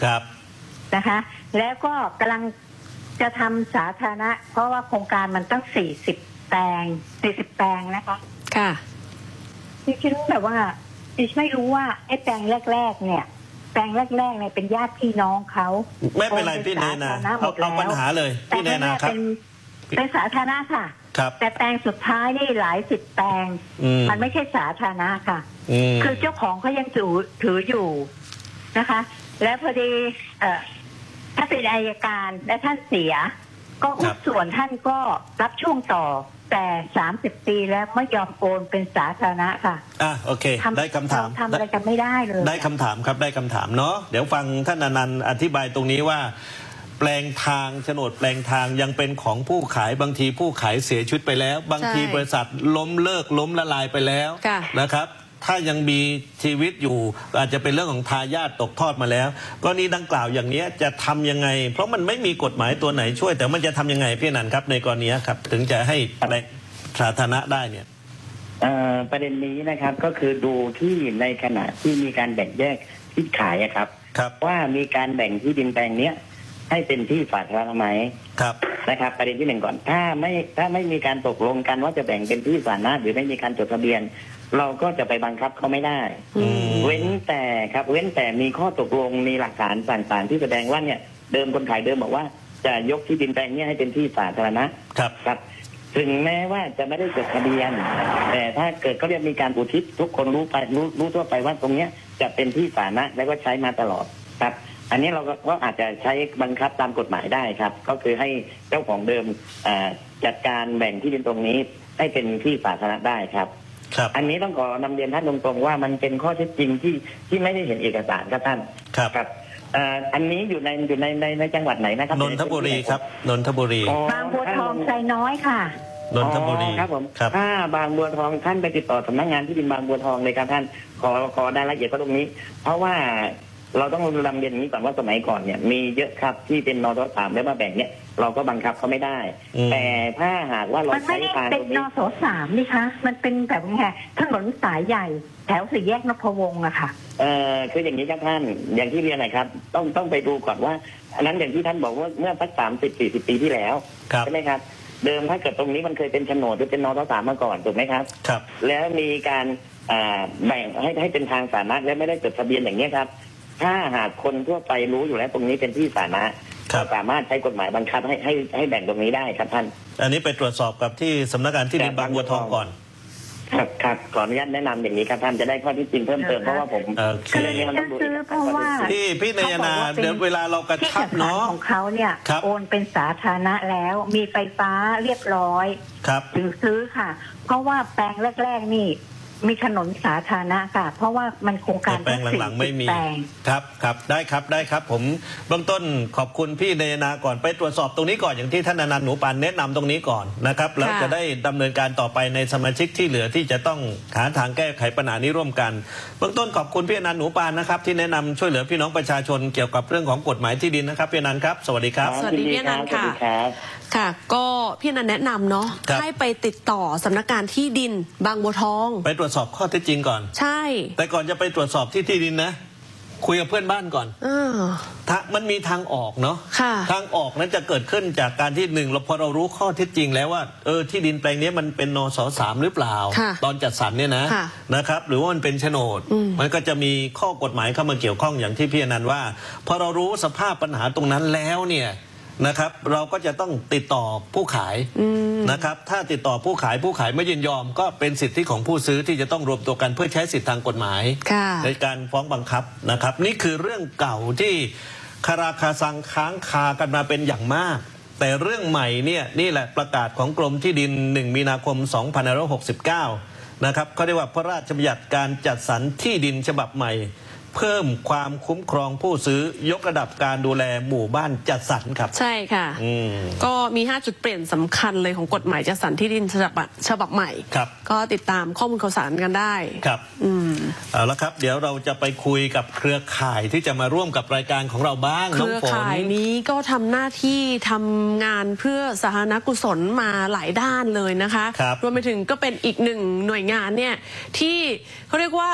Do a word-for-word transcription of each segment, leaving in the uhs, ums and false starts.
ครับนะคะแล้วก็กำลังจะทำสาธารณะเพราะว่าโครงการมันตั้งสี่สิบแปลงสี่สิบแปลงนะคะค่ะดิฉันแบบว่าดิฉันไม่รู้ว่าไอ้แปลงแรกๆเนี่ยแปลงแรกๆเนี่ยเป็นญาติพี่น้องเขาไม่เป็นไรพี่เนนาเอาเอาปัญหาเลยพี่เนนาครับเป็นสาธารณะค่ะแต่แปลงสุดท้ายนี่หลายสิบแปลงมันไม่ใช่สาธารณะค่ะคือเจ้าของเขายังถือถืออยู่นะคะและพอดีเอ่อถ้าเป็นอัยการและท่านเสียก็หุ้นส่วนท่านก็รับช่วงต่อแต่สามสิบปีแล้วไม่ยอมโอนเป็นสาธารณะค่ะอ่ะโอเคได้คำถามทำอะไรกันไม่ได้เลยได้คำถามครับได้คำถามเนาะเดี๋ยวฟังท่านอนันต์อธิบายตรงนี้ว่าแปลงทางโฉนดแปลงทางยังเป็นของผู้ขายบางทีผู้ขายเสียชีวิตไปแล้วบางทีบริษัทล้มเลิกล้มละลายไปแล้วนะครับถ้ายังมีชีวิตอยู่อาจจะเป็นเรื่องของทายาทตกทอดมาแล้วกรณีดังกล่าวอย่างนี้จะทำยังไงเพราะมันไม่มีกฎหมายตัวไหนช่วยแต่มันจะทำยังไงพี่นันครับในกรณีครับถึงจะให้แปลงสาธารณะได้เนี่ยประเด็นนี้นะครับก็คือดูที่ในขณะที่มีการแบ่งแยกที่ขายครับว่ามีการแบ่งที่ดินแปลงนี้ให้เป็นที่สาธารณะไหมครับนะครับประเด็นที่หนึ่งก่อนถ้าไม่ถ้าไม่มีการตกลงกันว่าจะแบ่งเป็นที่สาธารณะหรือไม่มีการจดทะเบียนเราก็จะไปบังคับเขาไม่ได้เว้นแต่ครับเว้นแต่มีข้อตกลงมีหลักฐานต่างๆที่แสดงว่าเนี่ยเดิมคนขายเดิมบอกว่าจะยกที่ดินแปลงนี้ให้เป็นที่สาธารณะครับครับถึงแม้ว่าจะไม่ได้จดทะเบียนแต่ถ้าเกิดเขาเรียกมีการอุทิศทุกคนรู้ไปรู้รู้ทั่วไปว่าตรงเนี้ยจะเป็นที่สาธารณะแล้วก็ใช้มาตลอดครับอันนี้เราก็อาจจะใช้บังคับตามกฎหมายได้ครับก็คือให้เจ้าของเดิมจัดการแบ่งที่ดินตรงนี้ให้เป็นที่สาธารณะได้ครับอันนี้ต้องขอนำเรียนท่านตรงๆว่ามันเป็นข้อเท็จจริงที่ที่ไม่ได้เห็นเอกสารครับท่านครับอันนี้อยู่ในอยู่ในในในจังหวัดไหนนะครับนนทบุรีครับนนทบุรีบางบัวทองไซน้อยค่ะนนทบุรีครับผมถ้าบางบัวทองท่านไปติดต่อสำนักงานที่ดินบางบัวทองเลยครับท่านขอขอรายละเอียดตรงนี้เพราะว่าเราต้องนำเรียนนี้ก่อนว่าสมัยก่อนเนี่ยมีเยอะครับที่เป็นนสสามแล้วมาแบ่งเนี่ยเราก็บังคับเขาไม่ได้แต่ถ้าหากว่าเราใช้ทางตรงนี้มันไม่ได้เป็นนสสามนี่คะมันเป็นแบบไงถนนสายใหญ่แถวสี่แยกนพวงศ์อะค่ะเอ่อคืออย่างนี้ครับท่านอย่างที่เรียนนะครับต้องต้องไปดูก่อนว่าอันนั้นอย่างที่ท่านบอกว่าเมื่อสักสามสิบสี่สิบปีที่แล้วใช่ไหมครับเดิมถ้าเกิดตรงนี้มันเคยเป็นโฉนดหรือเป็นนสสามมาก่อนถูกไหมครับครับแล้วมีการแบ่งให้ให้เป็นทางสาธารณะและไม่ได้จดทะเบียนอย่างนี้ครับถ้าหากคนทั่วไปรู้อยู่แล้วตรงนี้เป็นที่สาธารณะสามารถใช้กฎหมายบังคับให้ให้ให้แบ่งตรงนี้ได้ครับท่านอันนี้ไปตรวจสอบกับที่สำนักงานที่ดินบางบัวทองก่อนครับครับขออนุญาตแนะนำอย่างนี้ครับท่านจะได้ข้อที่จริงเพิ่มเติมเพราะว่าผมคือเรื่องนี้มันต้องดูเพราะว่าพี่พี่นายนาเดี๋ยวเวลาเรากระชับเนาะของเขาเนี่ยโอนเป็นสาธารณะแล้วมีไฟฟ้าเรียบร้อยถึงซื้อค่ะเพราะว่าแปลงแรกๆนี่มีถนนสาธารณะค่ะเพราะว่ามันโครงการแปลงหลังๆไม่มีครับครับได้ครับได้ครับผมเบื้องต้นขอบคุณพี่เนนาก่อนไปตรวจสอบตรงนี้ก่อนอย่างที่ท่านอนันต์หนูปานแนะนำตรงนี้ก่อนนะครับแล้วจะได้ดำเนินการต่อไปในสมาชิกที่เหลือที่จะต้องหาทางแก้ไขปัญหานี้ร่วมกันเบื้องต้นขอบคุณพี่อนันต์หนูปานนะครับที่แนะนำช่วยเหลือพี่น้องประชาชนเกี่ยวกับเรื่องของกฎหมายที่ดินนะครับพี่อนันต์ครับสวัสดีครับสวัสดีพี่อนันต์ค่ะค่ะก็พี่อนันต์แนะนำเนาะให้ไปติดต่อสำนักงานที่ดินบางบัวทองไปตรวจสอบข้อเท็จจริงก่อนใช่แต่ก่อนจะไปตรวจสอบที่ที่ดินนะคุยกับเพื่อนบ้านก่อนอถ้ามันมีทางออกเนาะทางออกนั้นจะเกิดขึ้นจากการที่หนึ่งเราพอเรารู้ข้อเท็จจริงแล้วว่าเออที่ดินแปลงนี้มันเป็นนสสามหรือเปล่าตอนจัดสรรเนี่ยนะนะครับหรือว่ามันเป็นโฉนดมันก็จะมีข้อกฎหมายเข้ามาเกี่ยวข้องอย่างที่พี่อนันต์ว่าพอเรารู้สภาพปัญหาตรงนั้นแล้วเนี่ยนะครับเราก็จะต้องติดต่อผู้ขายนะครับถ้าติดต่อผู้ขายผู้ขายไม่ยินยอมก็เป็นสิทธิของผู้ซื้อที่จะต้องรวมตัวกันเพื่อใช้สิทธิทางกฎหมายในการฟ้องบังคับนะครับนี่คือเรื่องเก่าที่คาราคาซังค้างคากันมาเป็นอย่างมากแต่เรื่องใหม่เนี่ยนี่แหละประกาศของกรมที่ดินหนึ่งมีนาคมสองพันห้าร้อยหกสิบเก้านะครับเขาเรียกว่าพระราชบัญญัติการจัดสรรที่ดินฉบับใหม่เพิ่มความคุ้มครองผู้ซื้อยกระดับการดูแลหมู่บ้านจัดสรรครับใช่ค่ะก็มีห้าจุดเปลี่ยนสำคัญเลยของกฎหมายจัดสรรที่ดินฉบับฉบับใหม่ก็ติดตามข้อมูลข่าวสารกันได้ครับอืมเอาละครับเดี๋ยวเราจะไปคุยกับเครือข่ายที่จะมาร่วมกับรายการของเราบ้างเครือข่ายนี้ก็ทำหน้าที่ทำงานเพื่อสาธารณกุศลมาหลายด้านเลยนะคะรวมไปถึงก็เป็นอีกหนึ่งหน่วยงานเนี่ยที่เขาเรียกว่า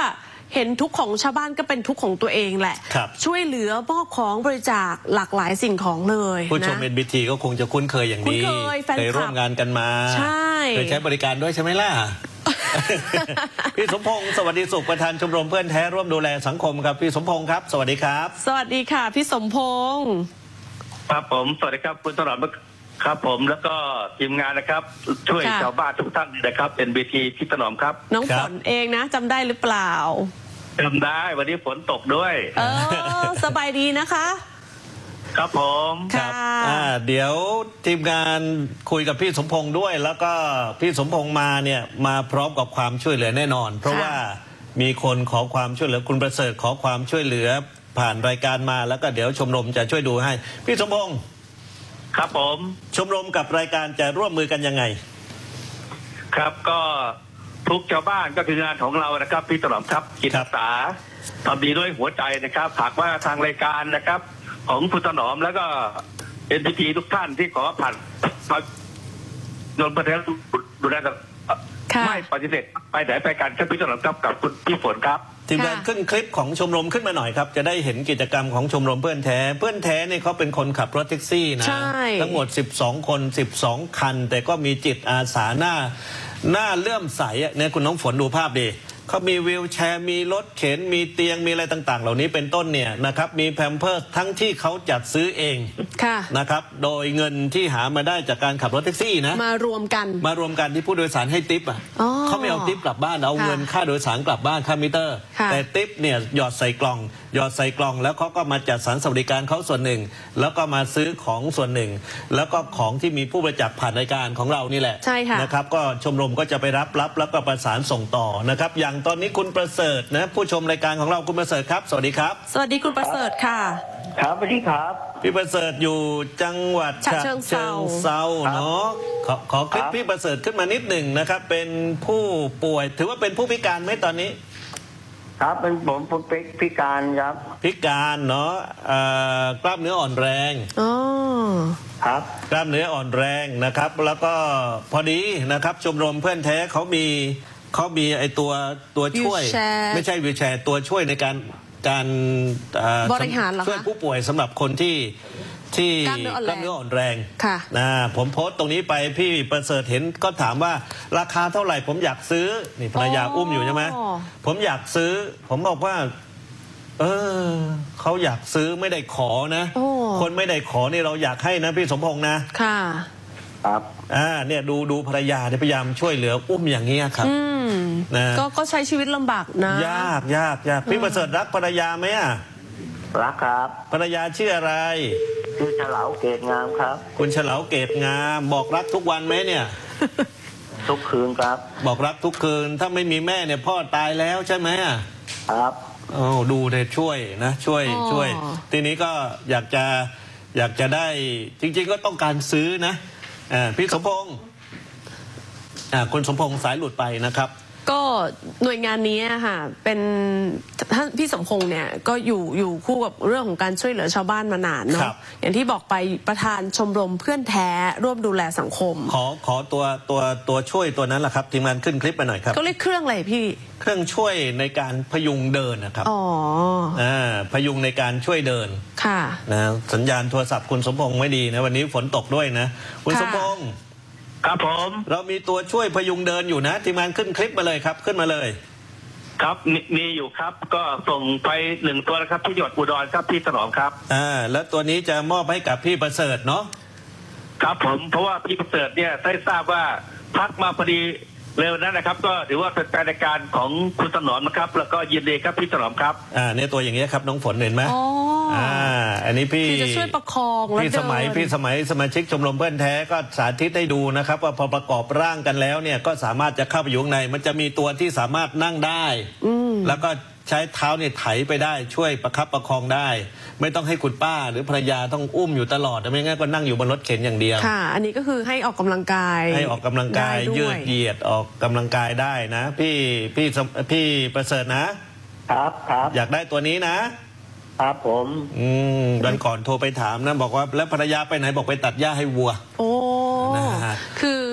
เห็นทุกข์ของชาวบ้านก็เป็นทุกข์ของตัวเองแหละช่วยเหลือมอบของบริจาคหลากหลายสิ่งของเลยผู้ชม เอ็น บี ที ก็คงจะคุ้นเคยอย่างนี้เคยร่วมงานกันมาเคยใช้บริการด้วยใช่ไหมล่ะ พี่สมพงศ์สวัสดีสุขประธานชมรมเพื่อนแท้ร่วมดูแลสังคมครับพี่สมพงศ์ครับสวัสดีครับสวัสดีค่ะพี่สมพงศ์ครับผมสวัสดีครับคุณตลอดครับผมแล้วก็ทีมงานนะครับช่วยชาวบ้านทุกท่านนะครับ เอ็น บี ที พี่ถนอมครับน้องฝนเองนะจำได้หรือเปล่าจำได้วันนี้ฝนตกด้วยเออสบายดีนะคะครับผมครับอ่าเดี๋ยวทีมงานคุยกับพี่สมพงศ์ด้วยแล้วก็พี่สมพงศ์มาเนี่ยมาพร้อมกับความช่วยเหลือแน่นอนเพราะว่ามีคนขอความช่วยเหลือคุณประเสริฐขอความช่วยเหลือผ่านรายการมาแล้วก็เดี๋ยวชมรมจะช่วยดูให้พี่สมพงศ์ครับผมชมรมกับรายการจะร่วมมือกันยังไงครับก็ทุกชาวบ้านก็คืองานของเรานะครับพี่ถนอมครับจิตอาสาทำดีด้วยหัวใจนะครับหากว่าทางรายการนะครับของคุณถนอมแล้วก็ เอ็น พี ที ทุกท่านที่ขอผ่านนนท์ประเทศดูแลไม่ปฏิเสธไปไหนไปกันครับพี่ถนอมครับกับคุณพี่ฝนครับทีมงานขึ้นคลิปของชมรมขึ้นมาหน่อยครับจะได้เห็นกิจกรรมของชมรมเพื่อนแท้เพื่อนแท้เนี่ยเขาเป็นคนขับรถแท็กซี่นะทั้งหมดสิบสองคนสิบสองคันแต่ก็มีจิตอาสาหน้าหน้าเลื่อมใสเนี่ยคุณน้องฝนดูภาพดีเขามีวีลแชร์มีรถเข็นมีเตียงมีอะไรต่างๆเหล่านี้เป็นต้นเนี่ยนะครับมีแพมเพิร์สทั้งที่เขาจัดซื้อเองนะครับโดยเงินที่หามาได้จากการขับรถแท็กซี่นะมารวมกันมารวมกันที่ผู้โดยสารให้ทิปอ่ะเขาไม่เอาทิปกลับบ้านเอาเงินค่าโดยสารกลับบ้านค่ามิเตอร์แต่ทิปเนี่ยหยอดใส่กล่องหยอดใส่กล่องแล้วเขาก็มาจัดสรรสวัสดิการเขาส่วนหนึ่งแล้วก็มาซื้อของส่วนหนึ่งแล้วก็ของที่มีผู้บริจาคผ่านรายการของเรานี่แหละใช่ค่ะนะครับก็ชมรมก็จะไปรับรับแล้วก็ประสานส่งต่อนะครับอย่างตอนนี้คุณประเสริฐนะผู้ชมรายการของเราคุณประเสริฐครับสวัสดีครับสวัสดีคุณประเสริฐค่ะครับสวัสดีครับพี่ประเสริฐอยู่จังหวัดฉะเชิงเทราเนาะขอขอคลิปพี่ประเสริฐขึ้นมานิดหนึ่งนะครับเป็นผู้ป่วยถือว่าเป็นผู้พิการไหมตอนนี้ครับเป็นผมผมพิการครับพิการเนาะกล้ามเนื้ออ่อนแรงอ๋อครับกล้ามเนื้ออ่อนแรงนะครับแล้วก็พอดีนะครับชมรมเพื่อนแท้เขามีเขามีไอตัวตัวช่วยไม่ใช่วีลแชร์ตัวช่วยในการการบริหารช่วยผู้ป่วยสำหรับคนที่ที่กล้ามเนื้ออ่อนแรงนะผมโพสต์ตรงนี้ไปพี่ประเสริฐเห็นก็ถามว่าราคาเท่าไหร่ผมอยากซื้อนี่ภรรยาอุ้มอยู่ใช่ไหมผมอยากซื้อผมบอกว่าเออเขาอยากซื้อไม่ได้ขอนะคนไม่ได้ขอนี่เราอยากให้นะพี่สมพงษ์นะค่ะครับอ่าเนี่ยดูดูภรรยาพยายามช่วยเหลืออุ้มอย่างนี้ครับนะก็ก็ใช้ชีวิตลำบากนะยากยากยากพี่ประเสริฐรักภรรยาไหมอ่ะรักครับภรรยาชื่ออะไรชื่อเฉลาเกตงามครับคุณเฉลาเกตงามบอกรักทุกวันไหมเนี่ยทุกคืนครับบอกรักทุกคืนถ้าไม่มีแม่เนี่ยพ่อตายแล้วใช่ไหมอ่ะครับโอ้ดูเลยช่วยนะช่วยช่วยทีนี้ก็อยากจะอยากจะได้จริงๆก็ต้องการซื้อนะอ่าพี่สมพงษ์อ่าคุณสมพงษ์สายหลุดไปนะครับก็หน่วยงานนี้ค่ะเป็นท่านพี่สมพงษ์เนี่ยก็อยู่อยู่คู่กับเรื่องของการช่วยเหลือชาวบ้านมานานเนาะอย่างที่บอกไปประธานชมรมเพื่อนแท้ร่วมดูแลสังคมขอขอตัวตัวตัวช่วยตัวนั้นแหละครับทีมงานขึ้นคลิปมาหน่อยครับก็เรียกเครื่องอะไรพี่เครื่องช่วยในการพยุงเดินนะครับอ๋ออ่าพยุงในการช่วยเดินค่ะนะสัญญาณโทรศัพท์คุณสมพงษ์ไม่ดีนะวันนี้ฝนตกด้วยนะคุณสมพงษ์ครับผมเรามีตัวช่วยพยุงเดินอยู่นะทีมงานขึ้นคลิปมาเลยครับขึ้นมาเลยครับมีอยู่ครับก็ส่งไปหนึ่งตัวนะครับที่จังหวัดอุดรครับพี่ถนอมครับอ่าแล้วตัวนี้จะมอบให้กับพี่ประเสริฐเนาะครับผมเพราะว่าพี่ประเสริฐเนี่ยได้ทราบว่าพักมาพอดีเร็วนั้นนะครับก็ถือว่าเป็นรายการของคุณถนอมนะครับแล้วก็ยินดีครับพี่ถนอมครับอ่าเนี่ยตัวอย่างนี้ครับน้องฝนเห็นไหมอ๋ออ่าอันนี้พี่จะช่วยประคองแล้วพี่สมัยพี่สมัยสมาชิกชมรมเพื่อนแท้ก็สาธิตให้ดูนะครับว่าพอประกอบร่างกันแล้วเนี่ยก็สามารถจะเข้าไปอยู่ข้างในมันจะมีตัวที่สามารถนั่งได้แล้วก็ใช้เท้าเนี่ยไถไปได้ช่วยประคับประคองได้ไม่ต้องให้คุณป้าหรือภรรยาต้องอุ้มอยู่ตลอดไม่งั้นก็นั่งอยู่บนรถเข็นอย่างเดียวค่ะอันนี้ก็คือให้ออกกำลังกายให้ออกกำลังกายยืดเหยียดออกกำลังกายได้นะพี่พี่พี่ประเสริฐนะครับครับอยากได้ตัวนี้นะครับผมอืมวันก่อนโทรไปถามนะบอกว่าแล้วภรรยาไปไหนบอกไปตัดหญ้าให้วัวโอ้คือ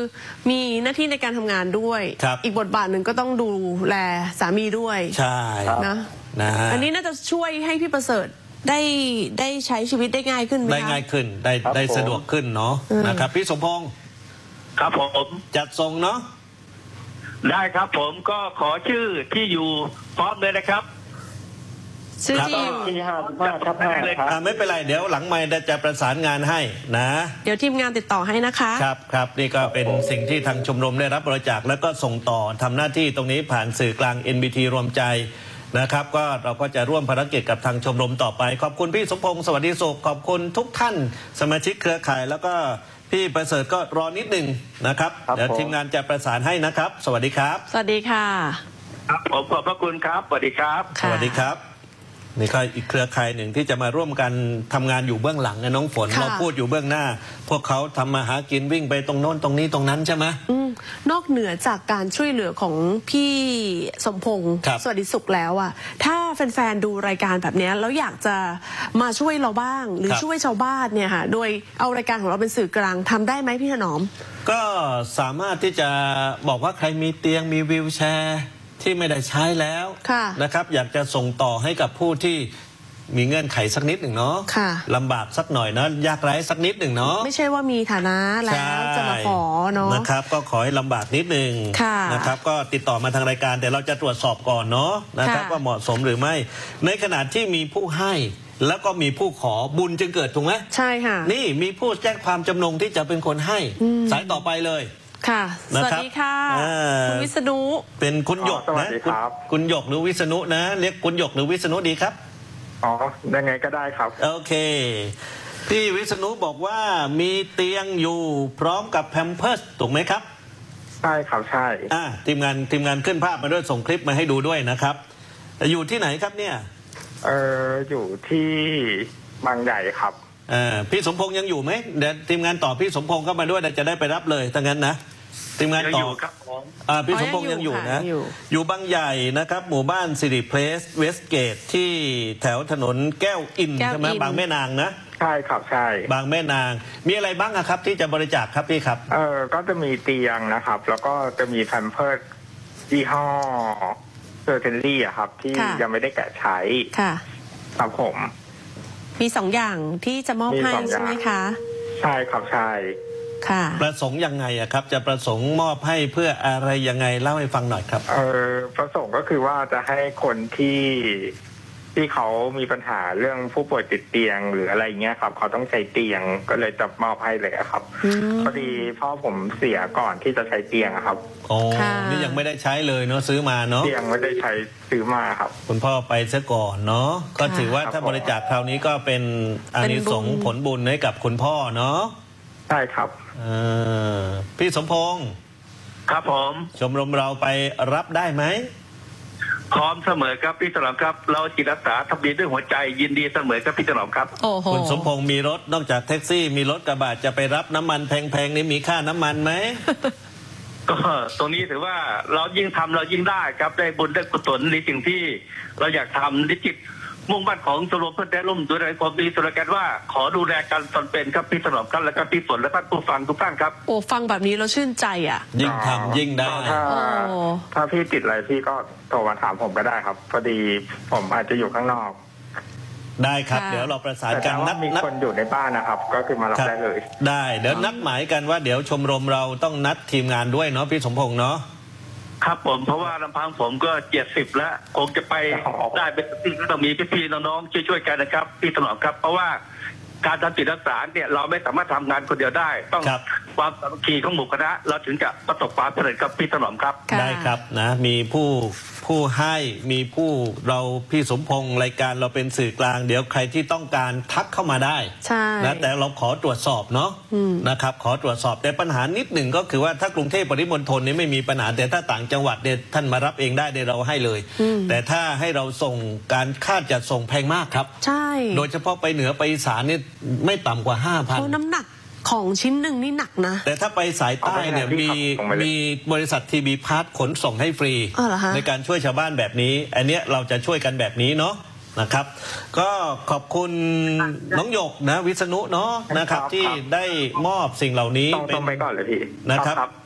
มีหน้าที่ในการทำงานด้วยอีกบทบาทหนึ่งก็ต้องดูแลสามีด้วยใช่นะนะอันนี้น่าจะช่วยให้พี่ประเสริฐได้ได้ใช้ชีวิตได้ง่ายขึ้นไหมคะได้ง่ายขึ้นได้ได้สะดวกขึ้นเนาะนะครับพี่สมพงษ์ครับผมจัดส่งเนาะได้ครับผมก็ขอชื่อที่อยู่พร้อมเลยนะครับชื่อที่อยู่ที่ห้าสิบห้าทับห้าครับไม่เป็นไรเดี๋ยวหลังไมค์จะประสานงานให้นะเดี๋ยวทีมงานติดต่อให้นะคะครับครับนี่ก็เป็นสิ่งที่ทางชมรมได้รับบริจาคแล้วก็ส่งต่อทำหน้าที่ตรงนี้ผ่านสื่อกลาง เอ็น บี ที รวมใจนะครับก็เราก็จะร่วมภารกิจกับทางชมรมต่อไปขอบคุณพี่สมพงษ์สวัสดีสุขขอบคุณทุกท่านสมาชิกเครือข่ายแล้วก็พี่ประเสริฐก็รอนิดหนึ่งนะครับเดี๋ยวทีมงานจะประสานให้นะครับสวัสดีครับสวัสดีค่ะครับผมขอบพระคุณครับสวัสดีครับสวัสดีครับนี่ก็อีกเครือข่ายหนึ่งที่จะมาร่วมกันทำงานอยู่เบื้องหลังนะน้องฝนเราพูดอยู่เบื้องหน้าพวกเขาทำมาหากินวิ่งไปตรงโน้นตรงนี้ตรงนั้นใช่ไหมนอกเหนือจากการช่วยเหลือของพี่สมพงษ์สวัสดิสุขแล้วอ่ะถ้าแฟนๆดูรายการแบบนี้แล้วอยากจะมาช่วยเราบ้างหรือช่วยชาวบ้านเนี่ยค่ะโดยเอารายการของเราเป็นสื่อกลางทำได้ไหมพี่ถนอมก็สามารถที่จะบอกว่าใครมีเตียงมีวีลแชร์ที่ไม่ได้ใช้แล้วนะครับอยากจะส่งต่อให้กับผู้ที่มีเงื่อนไขสักนิดหนึ่งเนาะลำบากสักหน่อยนะยากไร้สักนิดหนึ่งเนาะไม่ใช่ว่ามีฐานะแล้วจะมาขอเนาะนะครับก็ขอให้ลำบากนิดหนึ่งนะครับก็ติดต่อมาทางรายการแต่เราจะตรวจสอบก่อนเนาะนะครับว่าเหมาะสมหรือไม่ในขณะที่มีผู้ให้แล้วก็มีผู้ขอบุญจึงเกิดถูกไหมใช่ค่ะนี่มีผู้แจ้งความจำนงที่จะเป็นคนให้สายต่อไปเลยค่ะสวัสดีค่ะคุณวิษณุเป็นคุณหยกนะคุณหยกหรือวิษณุนะเรียกคุณหยกหรือวิษณุดีครับอ๋อยังไงก็ได้ครับโอเคพี่วิษณุบอกว่ามีเตียงอยู่พร้อมกับแพมเพิร์สถูกไหมครับใช่ครับใช่อ่าทีมงานทีมงานขึ้นภาพมาด้วยส่งคลิปมาให้ดูด้วยนะครับอยู่ที่ไหนครับเนี่ยเอออยู่ที่บางใหญ่ครับอ่าพี่สมพงษ์ยังอยู่ไหมเดี๋ยวทีมงานต่อพี่สมพงษ์เข้ามาด้วยจะได้ไปรับเลยถ้างั้นนะทีมงานต่ออ่าพี่สมพงษ์ยังอยู่นะอยู่บางใหญ่นะครับหมู่บ้านสิริเพลสเวสเกตที่แถวถนนแก้วอินใช่ไหมบางแม่นางนะใช่ครับใช่บางแม่นางมีอะไรบ้างครับที่จะบริจาคครับพี่ครับเออก็จะมีเตียงนะครับแล้วก็จะมีแพมเพิร์สยี่ห้อเซอร์เทนลี่อะครับที่ยังไม่ได้แกะใช้ค่ะครับผมมีสองอย่างที่จะมอบให้ใช่ไหมคะใช่ครับใช่ประสงค์ยังไงอะครับจะประสงค์มอบให้เพื่ออะไรยังไงเล่าให้ฟังหน่อยครับเออประสงค์ก็คือว่าจะให้คนที่ที่เขามีปัญหาเรื่องผู้ป่วยติดเตียงหรืออะไรเงี้ยครับเขาต้องใช้เตียงก็เลยจะมอบให้เลยครับพอดีพ่อผมเสียก่อนที่จะใช้เตียงครับโอ้นี่ยังไม่ได้ใช้เลยเนาะซื้อมาเนาะเตียงไม่ได้ใช้ซื้อมาครับคุณพ่อไปซะก่อนเนาะก็ถือว่าถ้าบริจาคคราวนี้ก็เป็นอานิสงส์ผลบุญให้กับคุณพ่อเนาะใช่ครับพี่สมพงษ์ครับผมชมรมเราไปรับได้ไหมพร้อมเสมอครับพี่ถนอมครับเราจิตอาสาทำดีด้วยหัวใจยินดีเสมอครับพี่ถนอมครับคุณสมพงษ์มีรถนอกจากแท็กซี่มีรถกระบะจะไปรับน้ำมันแพงๆนี่มีค่าน้ำมันไหมก็ตรงนี้ถือว่าเรายิ่งทำเรายิ่งได้ครับได้บุญได้กุศลในสิ่งที่เราอยากทำในจิตมุ่งมั่นของชมรมเพื่อนแท้ร่วมดูแลความดีสุรกันว่าขอดูแลกันตนเป็นครับพี่ถนอมครับและก็พี่ฝนและท่านผู้ฟังทุกท่านครับโอ้ฟังแบบนี้เราชื่นใจอ่ะยิ่งทำยิ่งได้ถ้าถ้าพี่ติดอะไรพี่ก็โทรมาถามผมก็ได้ครับพอดีผมอาจจะอยู่ข้างนอกได้ครับเดี๋ยวเราประสานกันนัดมีคนอยู่ในบ้านนะครับก็คือมารับได้เลยได้เดี๋ยวนัดหมายกันว่าเดี๋ยวชมรมเราต้องนัดทีมงานด้วยเนาะพี่สมพงษ์เนาะครับผมเพราะว่าลำพังผมก็เจ็ดสิบแล้วคงจะไปได้เป็นที่ก็ต้องมีพี่ๆน้องๆช่วยๆกันนะครับพี่ถนอมครับเพราะว่าการทำจิตอาสาเนี่ยเราไม่สามารถทำงานคนเดียวได้ต้องความสามัคคีของหมู่คณะเราถึงจะประสบความสำเร็จกับพี่ถนอมครับได้ครับนะมีผู้ผู้ให้มีผู้เราพี่สมพงษ์รายการเราเป็นสื่อกลางเดี๋ยวใครที่ต้องการทักเข้ามาได้นะแต่เราขอตรวจสอบเนาะนะครับขอตรวจสอบแต่ปัญหานิดหนึ่งก็คือว่าถ้ากรุงเทพปริมณฑลนี้ไม่มีปัญหาแต่ถ้าต่างจังหวัดเนี่ยท่านมารับเองได้เดี๋ยวเราให้เลยแต่ถ้าให้เราส่งการค่าจัดส่งแพงมากครับใช่โดยเฉพาะไปเหนือไปอีสานนี่ไม่ต่ำกว่า ห้าพันน้ำหนักของชิ้นหนึ่งนี่หนักนะแต่ถ้าไปสายใต้เนี่ยมีมีบริษัททีบีพาร์ทขนส่งให้ฟรีในการช่วยชาวบ้านแบบนี้อันเนี้ยเราจะช่วยกันแบบนี้เนาะนะครับก็ขอบคุณน้องหยกนะวิษณุเนาะนะครับที่ได้มอบสิ่งเหล่านี้ต้องไปก่อนเลยพี่นะครับ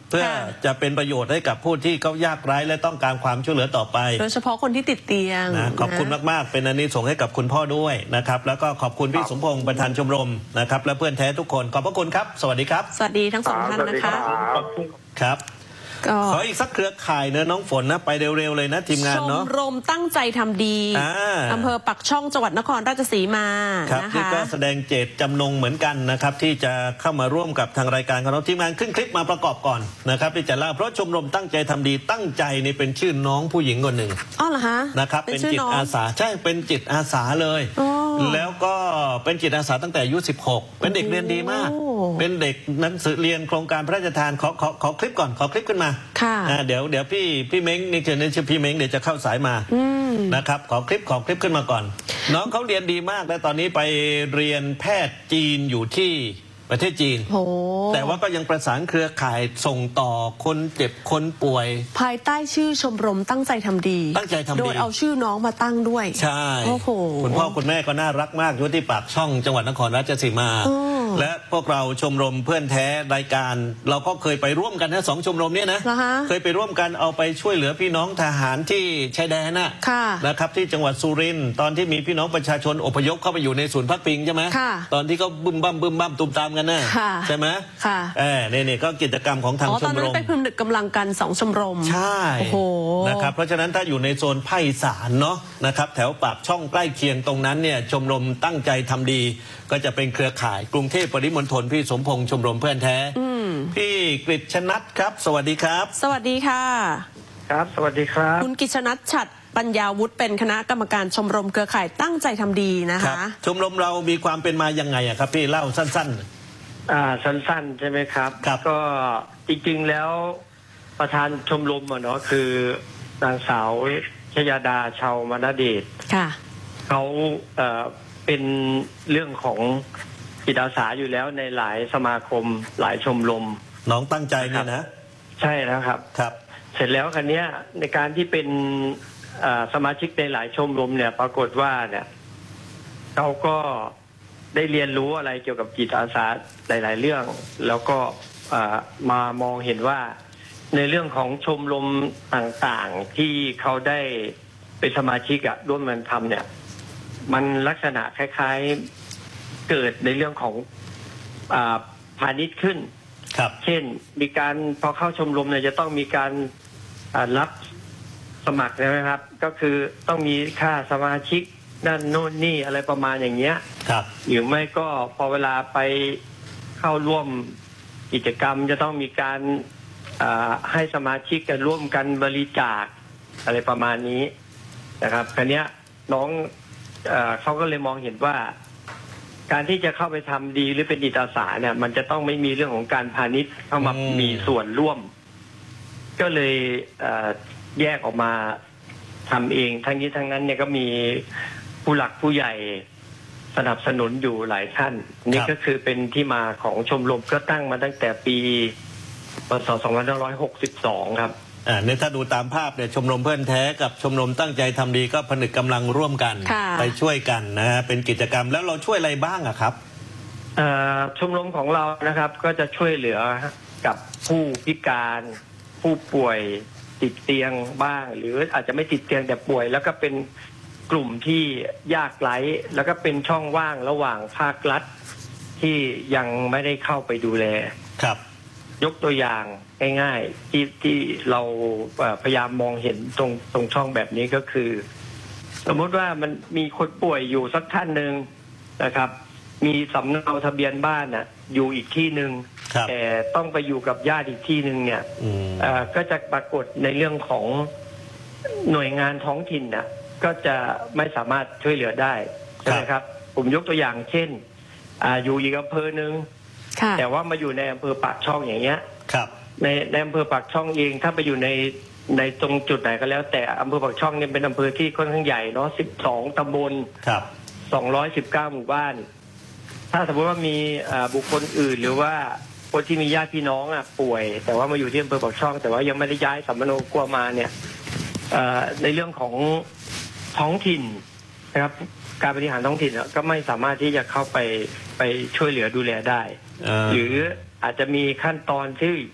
เพื่อจะเป็นประโยชน์ให้กับผู้ที่เขายากไร้และต้องการความช่วยเหลือต่อไปโดยเฉพาะคนที่ติดเตียงนะขอบคุณมากๆเป็นอานิสงส์ให้กับคุณพ่อด้วยนะครับแล้วก็ขอบคุณพี่สมพงษ์ประธานชมรมนะครับและเพื่อนแท้ทุกคนขอบพระคุณครับสวัสดีครับสวัสดีทั้งสองท่านนะคะครับขออีกสักเครือข่ายเนอะน้องฝนนะไปเร็วๆเลยนะทีมงานเนาะชมรมตั้งใจทำดีอำเภอปักช่องจังหวัดนครราชสีมาครับนี่ก็แสดงเจตจำนงเหมือนกันนะครับที่จะเข้ามาร่วมกับทางรายการของเราทีมงานขึ้นคลิปมาประกอบก่อนนะครับที่จะเล่าเพราะชมรมตั้งใจทำดีตั้งใจนี่เป็นชื่อน้องผู้หญิงคนหนึ่งอ๋อเหรอฮะนะครับเป็นจิตอาสาใช่เป็นจิตอาสาเลยแล้วก็เป็นจิตอาสาตั้งแต่อายุสิบหกเป็นเด็กเรียนดีมากเป็นเด็กหนังสือเรียนโครงการพระราชทานขอขอขอคลิปก่อนขอคลิปขึ้นมาค่ะเดี๋ยวเดี๋ยวพี่พี่เม้งนี่คือนี่ชื่อพี่เม้งเดี๋ยวจะเข้าสายมานะครับขอคลิปขอคลิปขึ้นมาก่อนน้องเขาเรียนดีมากและตอนนี้ไปเรียนแพทย์จีนอยู่ที่ประเทศจีนแต่ว่าก็ยังประสานเครือข่ายส่งต่อคนเจ็บคนป่วยภายใต้ชื่อชมรมตั้งใจทำดีตั้งใจทำดีโดยเอาชื่อน้องมาตั้งด้วยใช่โอ้โหคุณพ่อคุณแม่ก็น่ารักมากอยู่ที่ปากช่องจังหวัดนครราชสีมาและพวกเราชมรมเพื่อนแท้รายการเราก็เคยไปร่วมกันนะสองชมรมนี้นะเคยไปร่วมกันเอาไปช่วยเหลือพี่น้องทหารที่ชายแดนนะนะครับที่จังหวัดสุรินทร์ตอนที่มีพี่น้องประชาชนอพยพเข้าไปอยู่ในศูนย์พักพิงใช่ไหมตอนที่เขาบึ้มบั้มบึ้มบั้มตุมตามกันนะใช่ไหมค่ะเออเนี่ยเนี่ยก็กิจกรรมของทางชมรมตอนนั้นไปพึงดึกกำลังกันสองชมรมใช่โอ้โหนะครับเพราะฉะนั้นถ้าอยู่ในโซนภาคอีสานเนาะนะครับแถวปากช่องใกล้เคียงตรงนั้นเนี่ยชมรมตั้งใจทำดีก็จะเป็นเครือข่ายกรุงเทพปริมณฑลพี่สมพงษ์ชมรมเพื่อนแท้พี่กฤษณัฐครับสวัสดีครับสวัสดีค่ะครับสวัสดีครับคุณกฤษณัฐฉัตรปัญญาวุฒิเป็นคณะกรรมการชมรมเครือข่ายตั้งใจทำดีนะคะชมรมเรามีความเป็นมายังไงอะครับพี่เล่าสั้นๆอ่าสั้นๆใช่ไหมครับก็จริงๆแล้วประธานชมรมอะเนาะคือนางสาวชยาดาชาวมณเดชค่ะเขาเอ่อเป็นเรื่องของจิตอาสาอยู่แล้วในหลายสมาคมหลายชมรมน้องตั้งใจเนี่ยนะใช่แล้วครับครับเสร็จแล้วคันนี้ในการที่เป็นสมาชิกในหลายชมรมเนี่ยปรากฏว่าเนี่ยเขาก็ได้เรียนรู้อะไรเกี่ยวกับจิตอาสาหลายๆเรื่องแล้วก็มามองเห็นว่าในเรื่องของชมรมต่างๆที่เขาได้เป็นสมาชิกอะร่วมกันทำเนี่ยมันลักษณะคล้ายๆเกิดในเรื่องของพาณิชย์ขึ้นครับเช่นมีการพอเข้าชมรมเนี่ยจะต้องมีการรับสมัครใช่ไหมครับก็คือต้องมีค่าสมาชิกนั่นโน่นนี่อะไรประมาณอย่างเงี้ยครับหรือไม่ก็พอเวลาไปเข้าร่วมกิจกรรมจะต้องมีการให้สมาชิกกันร่วมกันบริจาคอะไรประมาณนี้นะครับคราวนี้น้องเอ่อเขาก็เลยมองเห็นว่าการที่จะเข้าไปทำดีหรือเป็นจิตอาสาเนี่ยมันจะต้องไม่มีเรื่องของการพาณิชย์เข้ามามีส่วนร่วมก็เลยเอ่อแยกออกมาทำเองทั้งนี้ทั้งนั้นเนี่ยก็มีผู้หลักผู้ใหญ่สนับสนุนอยู่หลายท่านนี่ก็คือเป็นที่มาของชมรมก็ตั้งมาตั้งแต่ปีพ.ศ. สองพันห้าร้อยหกสิบสองครับอ่าเนี่ยถ้าดูตามภาพเนี่ยชมรมเพื่อนแท้กับชมรมตั้งใจทำดีก็ผนึกกำลังร่วมกันไปช่วยกันนะฮะเป็นกิจกรรมแล้วเราช่วยอะไรบ้างอะครับเอ่อชมรมของเรานะครับก็จะช่วยเหลือกับผู้พิการผู้ป่วยติดเตียงบ้างหรืออาจจะไม่ติดเตียงแต่ป่วยแล้วก็เป็นกลุ่มที่ยากไร้แล้วก็เป็นช่องว่างระหว่างภาครัฐที่ยังไม่ได้เข้าไปดูแลครับยกตัวอย่างง่ายๆที่ที่เราพยายามมองเห็นตรงตรงช่องแบบนี้ก็คือสมมติว่ามันมีคนป่วยอยู่สักท่านหนึ่งนะครับมีสำเนาทะเบียนบ้านน่ะอยู่อีกที่หนึ่งแต่ต้องไปอยู่กับญาติอีกที่หนึ่งเนี่ยก็จะปรากฏในเรื่องของหน่วยงานท้องถิ่นน่ะก็จะไม่สามารถช่วยเหลือได้ใช่ไหมครับผมยกตัวอย่างเช่น อ, อยู่อีกอำเภอหนึ่งแต่ว่ามาอยู่ในอำเภอปากช่องอย่างเงี้ยในในอำเภอปากช่องเองถ้าไปอยู่ในในตรงจุดไหนก็แล้วแต่อำเภอปากช่องเนี่ยเป็นอำเภอที่ค่อนข้างใหญ่เนาะสิบสองตำบลสองร้อยสิบเก้าหมู่บ้านถ้าสมมติว่ามีบุคคลอื่นหรือว่าคนที่มีญาติพี่น้องอ่ะป่วยแต่ว่ามาอยู่ที่อำเภอปากช่องแต่ว่ายังไม่ได้ย้ายสัมมโนครัวมาเนี่ยในเรื่องของท้องถิ่นนะครับการบริหารท้องถิ่นก็ไม่สามารถที่จะเข้าไปไปช่วยเหลือดูแลได้หรืออาจจะมีขั้นตอนที่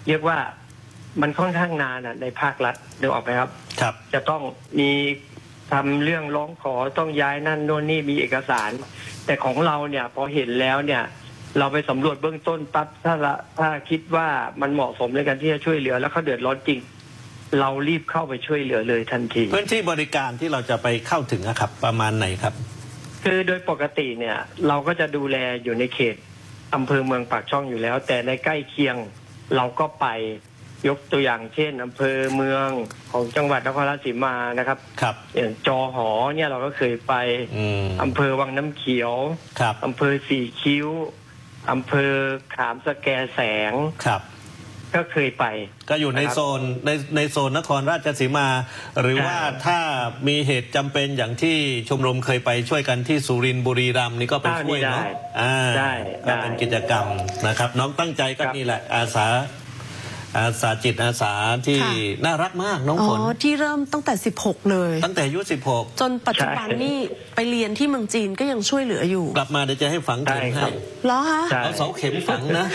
เรียกว่ามันค่อนข้างนานในภาครัฐเดี๋ยวออกไปครับครับจะต้องมีทำเรื่องร้องขอต้องย้ายนั่นโน่นนี่มีเอกสารแต่ของเราเนี่ยพอเห็นแล้วเนี่ยเราไปสำรวจเบื้องต้นปั๊บถ้าละถ้าคิดว่ามันเหมาะสมในการที่จะช่วยเหลือแล้วเขาเดือดร้อนจริงเรารีบเข้าไปช่วยเหลือเลยทันทีพื้นที่บริการที่เราจะไปเข้าถึงนะครับประมาณไหนครับคือโดยปกติเนี่ยเราก็จะดูแลอยู่ในเขตอำเภอเมืองปากช่องอยู่แล้วแต่ในใกล้เคียงเราก็ไปยกตัวอย่างเช่นอำเภอเมืองของจังหวัดนครราชสีมานะครับครับอย่างจอหอเนี่ยเราก็เคยไปอำเภอวังน้ำเขียวอำเภอสี่คิ้วอำเภอขามสแกแสงครับก็เคยไปก็อยู่ในโซนในในโซนนครราชสีมา หรือว่าถ้ามีเหตุจำเป็นอย่างที่ชมรมเคยไปช่วยกันที่สุรินทร์บุรีรัมย์นี่ก็ไปช่วยเนาะอ่าได้ก็เป็นกิจกรรมนะครับน้องตั้งใจก็นี่แหละอาสาอาสาจิตอาสาที่น่ารักมากน้องฝนอ๋อที่เริ่มตั้งแต่สิบหกเลยตั้งแต่อายุสิบหกจนปัจจุบันนี่ไปเรียนที่เมืองจีนก็ยังช่วยเหลืออยู่กลับมาเดี๋ยวจะให้ฝังเข็มให้เหรอคะเอาเสาเข็มฝังนะ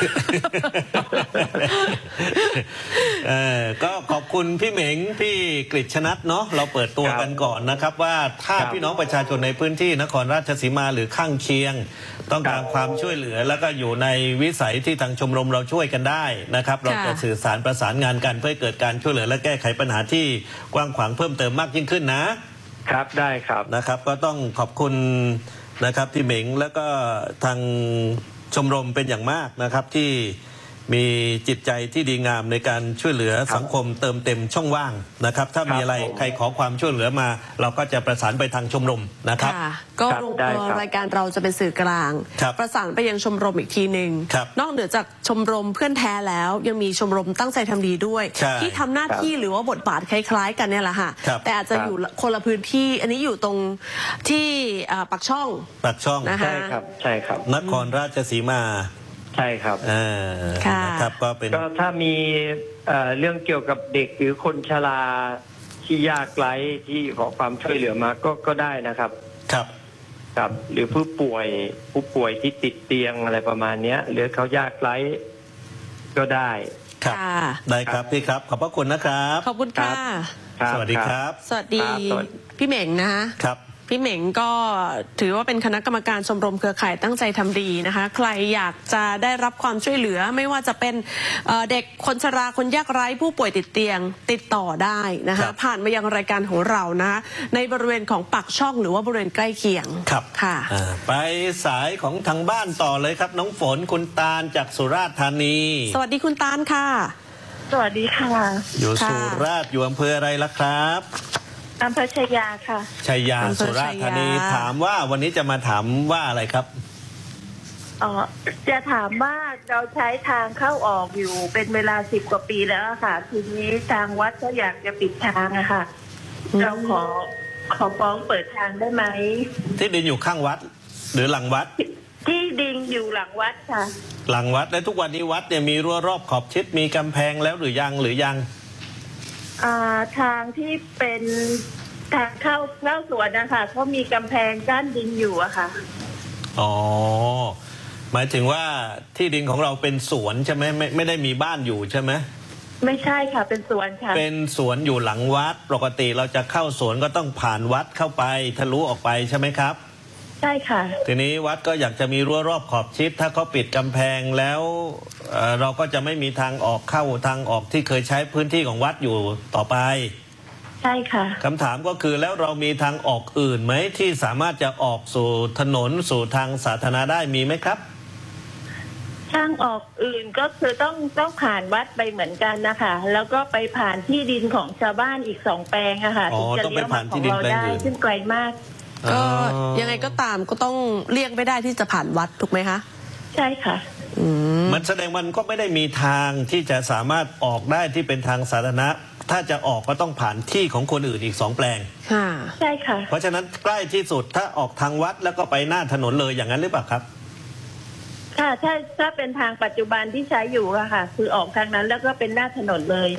เออก็ขอบคุณพี่เหม็งพี่กฤษณัทเนาะเราเปิดตัวกันก่อนนะครับว่าถ้าพี่น้องประชาชนในพื้นที่นครราชสีมาหรือข้างเคียงต้องการความช่วยเหลือแล้วก็อยู่ในวิสัยที่ทางชมรมเราช่วยกันได้นะครับเราจะสื่อสารประสานงานกันเพื่อเกิดการช่วยเหลือและแก้ไขปัญหาที่กว้างขวางเพิ่มเติมมากยิ่งขึ้นนะครับได้ครับนะครับก็ต้องขอบคุณนะครับพี่เหม็งแล้วก็ทางชมรมเป็นอย่างมากนะครับที่มีจิตใจที่ดีงามในการช่วยเหลือสังคมเติมเต็มช่องว่างนะครับถ้ามีอะไรใครขอความช่วยเหลือมาเราก็จะประสานไปทางชมรมนะครับก็รายการเราจะเป็นสื่อกลางประสานไปยังชมรมอีกทีหนึ่งนอกเหนือจากชมรมเพื่อนแท้แล้วยังมีชมรมตั้งใจทำดีด้วยที่ทำหน้าที่หรือว่าบทบาทคล้ายๆกันเนี่ยแหละค่ะแต่อาจจะอยู่คนละพื้นที่อันนี้อยู่ตรงที่ปากช่องปากช่องใช่ครับใช่ครับนครราชสีมาใช่ครับอ่านะครับก็เป็นก็ถ้ามีเรื่องเกี่ยวกับเด็กหรือคนชราที่ยากไร้ที่ขอความช่วยเหลือมาก็ก็ได้นะครับครับครับหรือผู้ป่วยผู้ป่วยที่ติดเตียงอะไรประมาณนี้หรือเขายากไร้ก็ได้ครับได้ครับพี่ครับขอบพระคุณนะครับขอบคุณค่ะสวัสดีครับสวัสดีพี่เหม่งนะครับพี่เหม่งก็ถือว่าเป็นคณะกรรมการชมรมเครือข่ายตั้งใจทำดีนะคะใครอยากจะได้รับความช่วยเหลือไม่ว่าจะเป็นเด็กคนชราคนยากไร้ผู้ป่วยติดเตียงติดต่อได้นะคะผ่านมายังรายการของเรานะในบริเวณของปากช่องหรือว่าบริเวณใกล้เคียงครับค่ะไปสายของทางบ้านต่อเลยครับน้องฝนคุณตาลจากสุราษฎร์ธานีสวัสดีคุณตาลค่ะสวัสดีค่ะอยู่สุราษฎร์อยู่อำเภออะไรล่ะครับอำเภอชัยยาค่ะชัยยาสุราษฎร์ธานีถามว่าวันนี้จะมาถามว่าอะไรครับอ๋อจะถามว่าเราใช้ทางเข้าออกอยู่เป็นเวลาสิบกว่าปีแล้วค่ะทีนี้ทางวัดก็อยากจะปิดทางอะค่ะเราขอขอฟ้องเปิดทางได้ไหมที่ดินอยู่ข้างวัดหรือหลังวัดที่ดินอยู่หลังวัดค่ะหลังวัดและทุกวันนี้วัดเนี่ยมีรั้วรอบขอบชิดมีกำแพงแล้วหรือยังหรือยังทางที่เป็นทางเข้าเข้าสวนนะคะเขามีกำแพงกั้นดินอยู่อะค่ะอ๋อหมายถึงว่าที่ดินของเราเป็นสวนใช่ไหมไม่ไม่ได้มีบ้านอยู่ใช่ไหมไม่ใช่ค่ะเป็นสวนค่ะเป็นสวนอยู่หลังวัดปกติเราจะเข้าสวนก็ต้องผ่านวัดเข้าไปทะลุออกไปใช่ไหมครับใช่ค่ะทีนี้วัดก็อยากจะมีรั้วรอบขอบชิดถ้าเขาปิดกำแพงแล้วเอ่อเราก็จะไม่มีทางออกเข้าทางออกที่เคยใช้พื้นที่ของวัดอยู่ต่อไปใช่ค่ะคำถามก็คือแล้วเรามีทางออกอื่นไหมที่สามารถจะออกสู่ถนนสู่ทางสาธารณะได้มีไหมครับทางออกอื่นก็คือต้องต้องผ่านวัดไปเหมือนกันนะคะแล้วก็ไปผ่านที่ดินของชาวบ้านอีกสองแปลงอะค่ะถึงจะเลี้ยวมาของเราได้ซึ่งไกลมากก็ยังไงก็ตามก็ต้องเลี่ยงไม่ได้ที่จะผ่านวัดถูกไหมคะใช่ค่ะมันแสดงมันก็ไม่ได้มีทางที่จะสามารถออกได้ที่เป็นทางสาธารณะถ้าจะออกก็ต้องผ่านที่ของคนอื่นอีกสองแปลงค่ะใช่ค่ะเพราะฉะนั้นใกล้ที่สุดถ้าออกทางวัดแล้วก็ไปหน้าถนนเลยอย่างนั้นหรือเปล่าครับค่ะถ้าถ้าเป็นทางปัจจุบันที่ใช้อยู่อะค่ะคือออกทางนั้นแล้วก็เป็นหน้าถนนเลย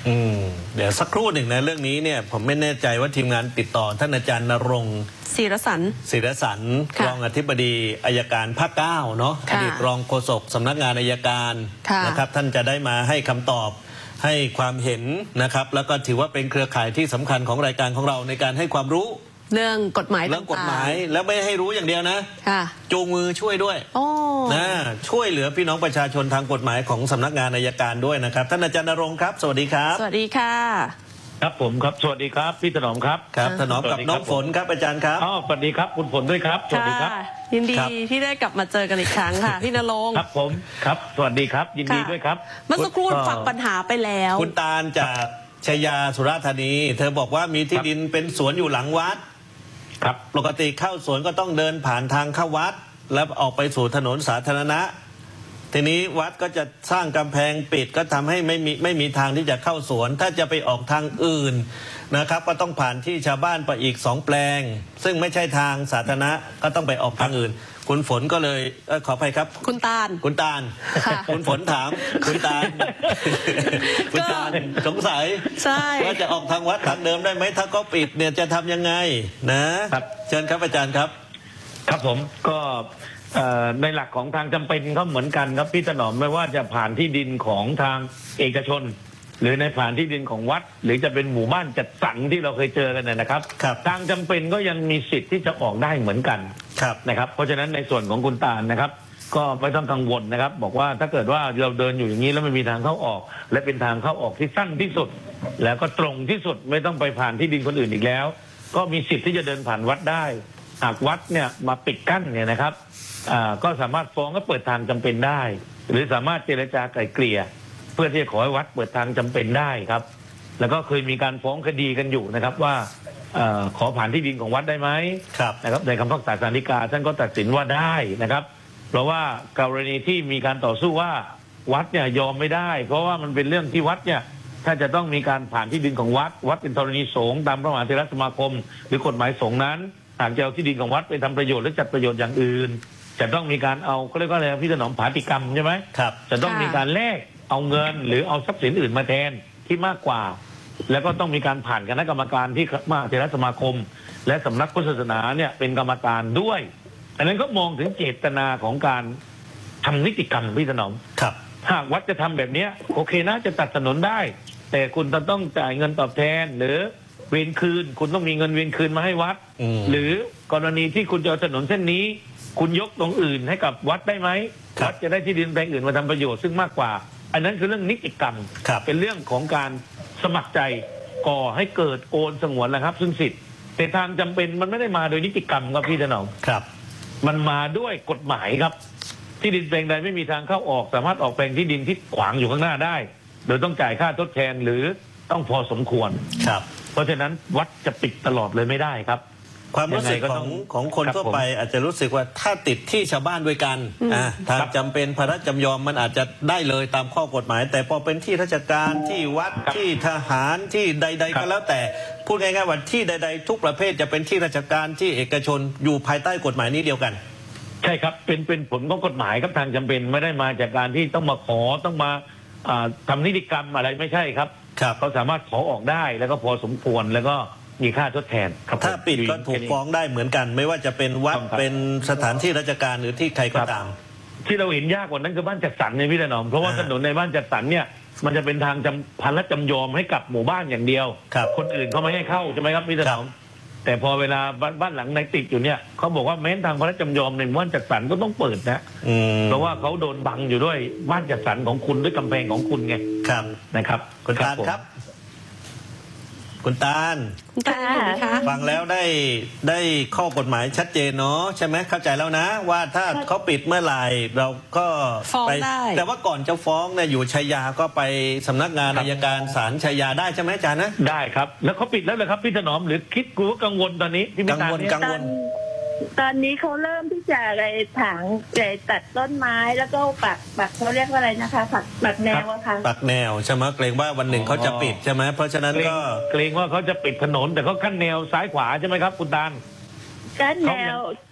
อืมเดี๋ยวสักครู่หนึ่งนะเรื่องนี้เนี่ยผมไม่แน่ใจว่าทีมงานติดต่อท่านอาจารย์ณรงค์ศิรสันศิรสันรองอธิบดีอัยการภาคเก้าเนาะอดีตรองโฆษกสำนักงานอัยการนะครับท่านจะได้มาให้คำตอบให้ความเห็นนะครับแล้วก็ถือว่าเป็นเครือข่ายที่สำคัญของรายการของเราในการให้ความรู้เรื่องกฎหมายเรื่องกฎหมายแล้วไม่ให้รู้อย่างเดียวนะจูงมือช่วยด้วยนะช่วยเหลือพี่น้องประชาชนทางกฎหมายของสำนักงานอัยการด้วยนะครับท่านอาจารย์ณรงค์ครับสวัสดีครับสวัสดีค่ะครับผมครับสวัสดีครับพี่ถนอมครับครับถนอมกับน้องฝนครับอาจารย์ครับอ๋อสวัสดีครับคุณฝนด้วยครับสวัสดีครับยินดีที่ได้กลับมาเจอกันอีกครั้งค่ะพี่ณรงค์ครับผมครับสวัสดีครับยินดีด้วยครับเมื่อสักครู่ฟังปัญหาไปแล้วคุณตาลจากชัยยาสุราษฎร์ธานีเธอบอกว่ามีที่ดินเป็นสวนอยู่หลังวัดครับปกติเข้าสวนก็ต้องเดินผ่านทางเข้าวัดแล้วออกไปสู่ถนนสาธารณะทีนี้วัดก็จะสร้างกำแพงปิดก็ทำให้ไม่มีไม่มีทางที่จะเข้าสวนถ้าจะไปออกทางอื่นนะครับก็ต้องผ่านที่ชาวบ้านไปอีกสองแปลงซึ่งไม่ใช่ทางสาธารณะก็ต้องไปออกทางอื่นคุณฝนก็เลยเออขออภัยครับคุณตาลคุณตาลคุณฝนถามคุณตาลคุณตาลสงสัยว่าจะออกทางวัดทางเดิมได้ไหมถ้าก็ปิดเนี่ยจะทำยังไงนะเชิญครับอาจารย์ครับครับผมก็ในหลักของทางจำเป็นก็เหมือนกันครับพี่ถนอมไม่ว่าจะผ่านที่ดินของทางเอกชนหรือในผ่านที่ดินของวัดหรือจะเป็นหมู่บ้านจัดสรรที่เราเคยเจอกันนะครับทางจำเป็นก็ยังมีสิทธิ์ที่จะออกได้เหมือนกันนะครับเพราะฉะนั้นในส่วนของคุณตาลนะครับก็ไม่ต้องกังวลนะครับบอกว่าถ้าเกิดว่าเราเดินอยู่อย่างนี้แล้วไม่มีทางเข้าออกและเป็นทางเข้าออกที่สั้นที่สุดแล้วก็ตรงที่สุดไม่ต้องไปผ่านที่ดินคนอื่นอีกแล้วก็มีสิทธิ์ที่จะเดินผ่านวัดได้หากวัดเนี่ยมาปิดกั้นเนี่ยนะครับก็สามารถฟ้องก็เปิดทางจำเป็นได้หรือสามารถเจรจาไกล่เกลี่ยเพื่อที่จะขอให้วัดเปิดทางจำเป็นได้ครับแล้วก็เคยมีการฟ้องคดีกันอยู่นะครับว่าขอผ่านที่ดินของวัดได้ไหมนะครับในคำพิพากษาศาลฎีกาท่านก็ตัดสินว่าได้นะครับเพราะว่ากรณีที่มีการต่อสู้ว่าวัดเนี่ยยอมไม่ได้เพราะว่ามันเป็นเรื่องที่วัดเนี่ยถ้าจะต้องมีการผ่านที่ดินของวัดวัดเป็นธรณีสงฆ์ตามพระมหาเถรสมาคมหรือกฎหมายสงฆ์นั้นหากจะเอาที่ดินของวัดไปทำประโยชน์หรือจัดประโยชน์อย่างอื่นจะต้องมีการเอาเขาเรียกว่าอะไรพี่ถนอมผาติกรรมใช่ไหมครับจะต้องมีการแลกเอาเงินหรือเอาทรัพย์สินอื่นมาแทนที่มากกว่าแล้วก็ต้องมีการผ่านคณะกรรมการที่มหาเถรสมาคมและสำนักพุทธศาสนาเนี่ยเป็นกรรมการด้วยอันนั้นก็มองถึงเจตนาของการทำนิติกรรมพี่ถนอมครับหากวัดจะทำแบบนี้โอเคนะจะตัดถนนได้แต่คุณจะต้องจ่ายเงินตอบแทนหรือเวรคืนคุณต้องมีเงินเวรคืนมาให้วัดหรือกรณีที่คุณจะเอาถนนเส้นนี้คุณยกตรงอื่นให้กับวัดได้ไหมวัดจะได้ที่ดินแปลงอื่นมาทำประโยชน์ซึ่งมากกว่าอันนั้นคือเรื่องนิติกรรมเป็นเรื่องของการสมัครใจก่อให้เกิดโอนสงวนนะครับซึ่งสิทธิ์แต่ทางจำเป็นมันไม่ได้มาโดยนิติกรรมครับพี่ถนอมครับมันมาด้วยกฎหมายครับที่ดินแปลงใดไม่มีทางเข้าออกสามารถออกแปลงที่ดินที่ขวางอยู่ข้างหน้าได้โดยต้องจ่ายค่าทดแทนหรือต้องพอสมควรครับเพราะฉะนั้นวัดจะปิดตลอดเลยไม่ได้ครับความรู้สึกของของคนทั่วไปอาจจะรู้สึกว่าถ้าติดที่ชาวบ้านด้วยกันทางจำเป็นพระราชจำยอมมันอาจจะได้เลยตามข้อกฎหมายแต่พอเป็นที่ราชการที่วัดที่ทหารที่ใดๆก็แล้วแต่พูดง่ายๆว่าที่ใดๆทุกประเภทจะเป็นที่ราชการที่เอกชนอยู่ภายใต้กฎหมายนี้เดียวกันใช่ครับเป็นเป็นผลของกฎหมายครับทางจำเป็นไม่ได้มาจากการที่ต้องมาขอต้องมาทำนิติกรรมอะไรไม่ใช่ครับเขาสามารถขอออกได้แล้วก็พอสมควรแล้วก็มีค่าทดแทนถ้าปิดก็ถูกฟ้องได้เหมือนกันไม่ว่าจะเป็นวัดเป็นสถานที่ราชการหรือที่ใครก็ตามที่เราเห็นยากกว่านั้นคือบ้านจัดสรรเนี่ยพี่ถนอมเพราะว่าถนนในบ้านจัดสรรเนี่ยมันจะเป็นทางจำพันและจำยอมให้กับหมู่บ้านอย่างเดียวคนอื่นเขาไม่ให้เข้าใช่ไหมครับพี่ถนอมแต่พอเวลาบ้านหลังในติดอยู่เนี่ยเขาบอกว่าแม้ทางพระราชจำยอมในบ้านจัดสรรก็ต้องเปิดนะเพราะว่าเขาโดนบังอยู่ด้วยบ้านจัดสรรของคุณด้วยกำแพงของคุณไงครับนะครับคุณตาลครับคุณตาลฟังแล้วได้ได้ข้อกฎหมายชัดเจนเนาะใช่ไหมเข้าใจแล้วนะว่าถ้าเขาปิดเมื่อไหร่เราก็ไปแต่ว่าก่อนจะฟ้องเนี่ยอยู่ชัยยาก็ไปสำนักงานอัยการศาลชัยยาได้ใช่ไหมอาจารย์นะได้ครับแล้วเขาปิดแล้วเลยครับพี่ถนอมหรือคิดกลัวกังวลตอนนี้พี่กังวลกังวลตอนนี้เขาเริ่มที่จะอะไรถางตัดต้นไม้แล้วก็ปักปักเขาเรียกว่าอะไรนะคะปักปักแนวอะค่ะปักแนวใช่ไหมเกรงว่าวันหนึ่งเขาจะปิดใช่ไหมเพราะฉะนั้นก็เกรงว่าเขาจะปิดถนนแต่เขากั้นแนวซ้ายขวาใช่ไหมครับคุณตาลกั้นแนว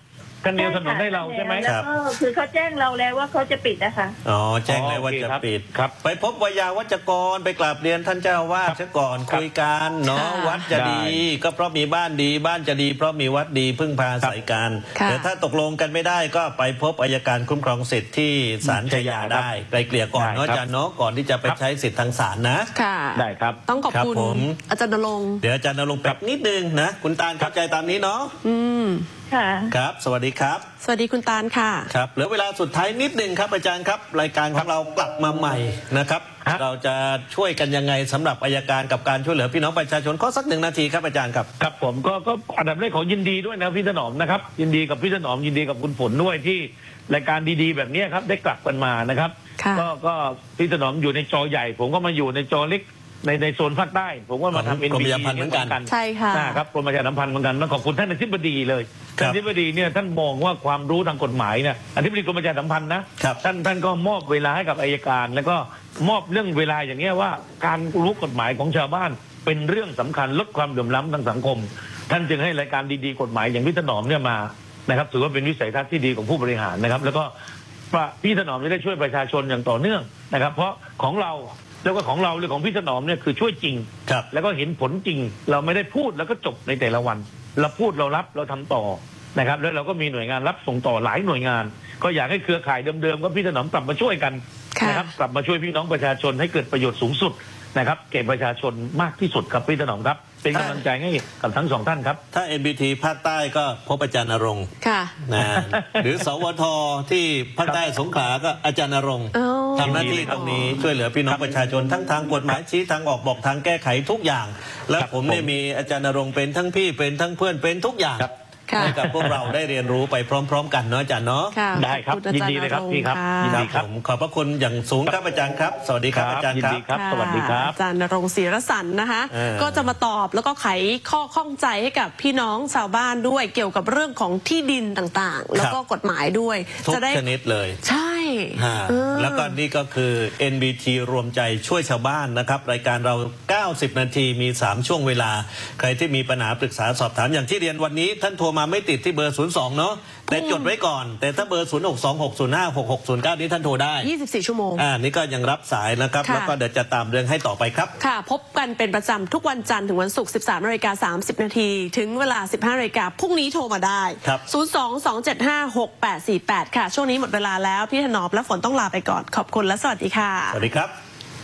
คันเดียวถนนให้เราใช่ไหมแล้วก็คือเขาแจ้งเราแล้วว่าเขาจะปิดนะคะอ๋อแจ้งแล้วว่าจะปิดครับไปพบวิยาวัจกรไปกราบเรียนท่านเจ้าวาดซะก่อนคุยกันเนาะวัดจะดีก็เพราะมีบ้านดีบ้านจะดีเพราะมีวัดดีพึ่งพาอาศัยกันแต่ถ้าตกลงกันไม่ได้ก็ไปพบอัยการคุ้มครองสิทธิ์ที่ศาลชยาได้ไกลเกลี่ยก่อนเนาะอาจารย์เนาะก่อนที่จะไปใช้สิทธิ์ทางศาลนะค่ะได้ครับต้องขอบคุณอาจารย์ณรงค์เดี๋ยวอาจารย์ณรงค์ปรับนิดนึงนะคุณตาลเข้าใจตามนี้เนาะอืมค่ะครับสวัสดีครับสวัสดีคุณตาลค่ะครับเหลือเวลาสุดท้ายนิดนึงครับอาจารย์ครับรายการของเรากลับมาใหม่นะครับเราจะช่วยกันยังไงสำหรับอัยการกับการช่วยเหลือพี่น้องประชาชนข้อสักหนึ่งนาทีครับอาจารย์ครับครับผมก็ก็อันดับแรกขอยินดีด้วยนะพี่ถนอมนะครับยินดีกับพี่ถนอมยินดีกับคุณฝนด้วยที่รายการดีๆแบบนี้ครับได้กลับกันมานะครับก็ก็พี่ถนอมอยู่ในจอใหญ่ผมก็มาอยู่ในจอเล็กในในโซนภาคใต้ผมว่ามาทำเอ็นบีบีเหมือนกันใช่ค่ะครับกรมประชาสัมพันธ์เหมือนกันต้องขอบคุณท่านอธิบดีเลยท่านอธิบดีเนี่ยท่านมองว่าความรู้ทางกฎหมายเนี่ยอธิบดีกรมประชาสัมพันธ์นะท่านท่านก็มอบเวลาให้กับอัยการแล้วก็มอบเรื่องเวลาอย่างนี้ว่าการรู้กฎหมายของชาวบ้านเป็นเรื่องสำคัญลดความเหลื่อมล้ำทางสังคมท่านจึงให้รายการดีๆกฎหมายอย่างพี่ถนอมเนี่ยมานะครับถือว่าเป็นวิสัยทัศน์ที่ดีของผู้บริหารนะครับแล้วก็พี่ถนอมจะได้ช่วยประชาชนอย่างต่อเนื่องนะครับเพราะของเราแล้วก็ของเราเรื่องของพี่ถนอมเนี่ยคือช่วยจริงแล้วก็เห็นผลจริงเราไม่ได้พูดแล้วก็จบในแต่ละวันเราพูดเรารับเราทำต่อนะครับแล้วเราก็มีหน่วยงานรับส่งต่อหลายหน่วยงานก็อยากให้เครือข่ายเดิมๆก็พี่ถนอมกลับมาช่วยกันนะครับกลับมาช่วยพี่น้องประชาชนให้เกิดประโยชน์สูงสุดนะครับแก่ประชาชนมากที่สุดครับพี่ถนอมครับเป็นกำลังใจให้กับทั้งสองท่านครับถ้า เอ็น บี ที ภาคใต้ก็พบอาจารย์ณรงค์นะหรือสวทที่ภาคใต้สงขลาก็อาจารย์ณรงค์ทำหน้าที่ตรงนี้ช่วยเหลือพี่น้องประชาชนทั้งทางกฎหมายชี้ทางออกบอกทางแก้ไขทุกอย่างแล้วผมเนี่ยมีอาจารย์ณรงค์เป็นทั้งพี่เป็นทั้งเพื่อนเป็นทุกอย่างให้กับพวกเราได้เรียนรู้ไปพร้อมๆกันเนาะอาจารย์เนาะได้ครับยินดีเลยครับพี่ครับยินดีครับผมขอบพระคุณอย่างสูงครับอาจารย์ครับสวัสดีครับอาจารย์ครับสวัสดีครับอาจารย์ณรงค์ศิรสันต์นะคะก็จะมาตอบแล้วก็ไขข้อข้องใจให้กับพี่น้องชาวบ้านด้วยเกี่ยวกับเรื่องของที่ดินต่างๆแล้วก็กฎหมายด้วยทุกชนิดเลยใช่แล้วก็นี่ก็คือ เอ็น บี ที รวมใจช่วยชาวบ้านนะครับรายการเราเก้าสิบนาทีมีสามช่วงเวลาใครที่มีปัญหาปรึกษาสอบถามอย่างที่เรียนวันนี้ท่านโทรมาไม่ติดที่เบอร์ศูนย์สองเนาะแต่จดไว้ก่อนแต่ถ้าเบอร์ศูนย์ หก สอง หก ศูนย์ ห้า หก หก ศูนย์ เก้านี้ท่านโทรได้ยี่สิบสี่ชั่วโมงอ่านี่ก็ยังรับสายนะครับแล้วก็เดี๋ยวจะตามเรื่องให้ต่อไปครับค่ะพบกันเป็นประจำทุกวันจันทร์ถึงวันศุกร์ สิบสามนาฬิกาสามสิบนาทีถึงเวลา สิบห้านาฬิกาพรุ่งนี้โทรมาได้ศูนย์ สอง สอง เจ็ด ห้า หก แปด สี่ แปดค่ะช่วงนี้หมดเวลาแล้วพี่ถนอมและฝนต้องลาไปก่อนขอบคุณและสวัสดีค่ะสวัสดีครับ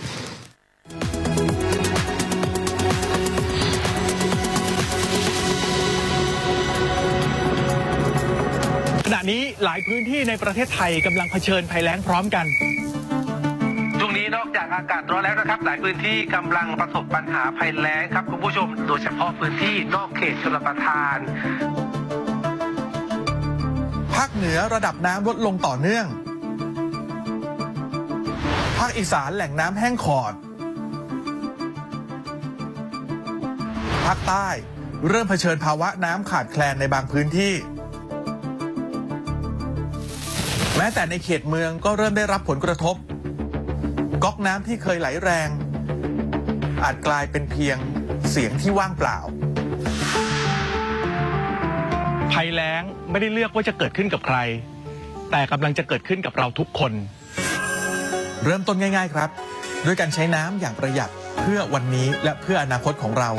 ขณะนี้หลายพื้นที่ในประเทศไทยกำลังเผชิญภัยแล้งพร้อมกันช่วงนี้นอกจากอากาศร้อนแล้วนะครับหลายพื้นที่กำลังประสบปัญหาภัยแล้งครับคุณผู้ชมโดยเฉพาะพื้นที่นอกเขตชลประทานภาคเหนือระดับน้ำลดลงต่อเนื่องภาคอีสานแหล่งน้ำแห้งขอดภาคใต้เริ่มเผชิญภาวะน้ำขาดแคลนในบางพื้นที่แม้แต่ในเขตเมืองก็เริ่มได้รับผลกระทบก๊อกน้ำที่เคยไหลแรงอาจกลายเป็นเพียงเสียงที่ว่างเปล่าภัยแล้งไม่ได้เลือกว่าจะเกิดขึ้นกับใครแต่กำลังจะเกิดขึ้นกับเราทุกคนเริ่มต้นง่ายๆครับด้วยการใช้น้ำอย่างประหยัดเพื่อวันนี้และเพื่ออนาคตของเรา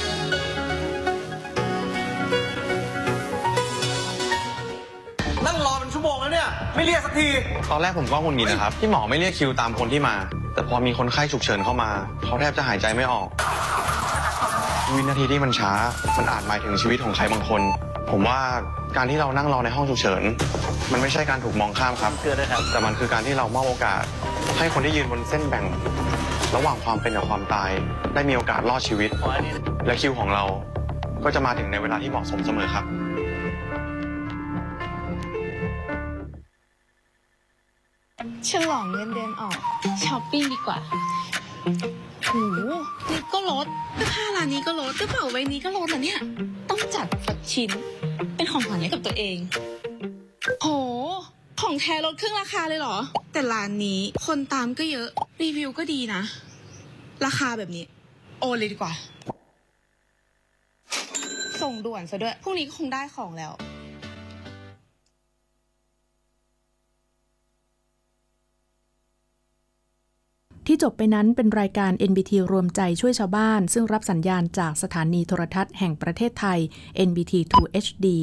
ไม่เรียกสักทีตอนแรกผมก็งุนงิดนะครับที่หมอไม่เรียกคิวตามคนที่มาแต่พอมีคนไข้ฉุกเฉินเข้ามาเขาแทบจะหายใจไม่ออกวินาทีที่มันช้ามันอาจหมายถึงชีวิตของใครบางคนผมว่าการที่เรานั่งรอในห้องฉุกเฉินมันไม่ใช่การถูกมองข้ามครับแต่มันคือการที่เรามอบโอกาสให้คนที่ยืนบนเส้นแบ่งระหว่างความเป็นกับความตายได้มีโอกาสรอดชีวิตและคิวของเราก็จะมาถึงในเวลาที่เหมาะสมเสมอครับฉลองเงินเดือนออกช้อปปิ้งดีกว่าโหนี่ก็ลดเสื้อผ้าร้านนี้ก็ลดกระเป๋าใบนี้ก็ลดนะเนี่ยต้องจัดสักชิ้นเป็นของขวัญให้กับตัวเองโหของแท้ลดครึ่งราคาเลยเหรอแต่ร้านนี้คนตามก็เยอะรีวิวก็ดีนะราคาแบบนี้โอนเลยดีกว่าส่งด่วนซะด้วยพรุ่งนี้ก็คงได้ของแล้วจบไปนั้นเป็นรายการ เอ็น บี ที รวมใจช่วยชาวบ้านซึ่งรับสัญญาณจากสถานีโทรทัศน์แห่งประเทศไทย เอ็น บี ที ทู เอช ดี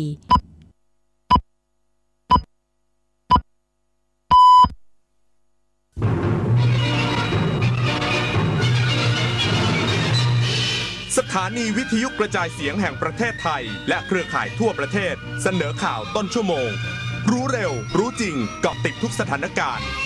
สถานีวิทยุกระจายเสียงแห่งประเทศไทยและเครือข่ายทั่วประเทศเสนอข่าวต้นชั่วโมงรู้เร็วรู้จริงเกาะติดทุกสถานการณ์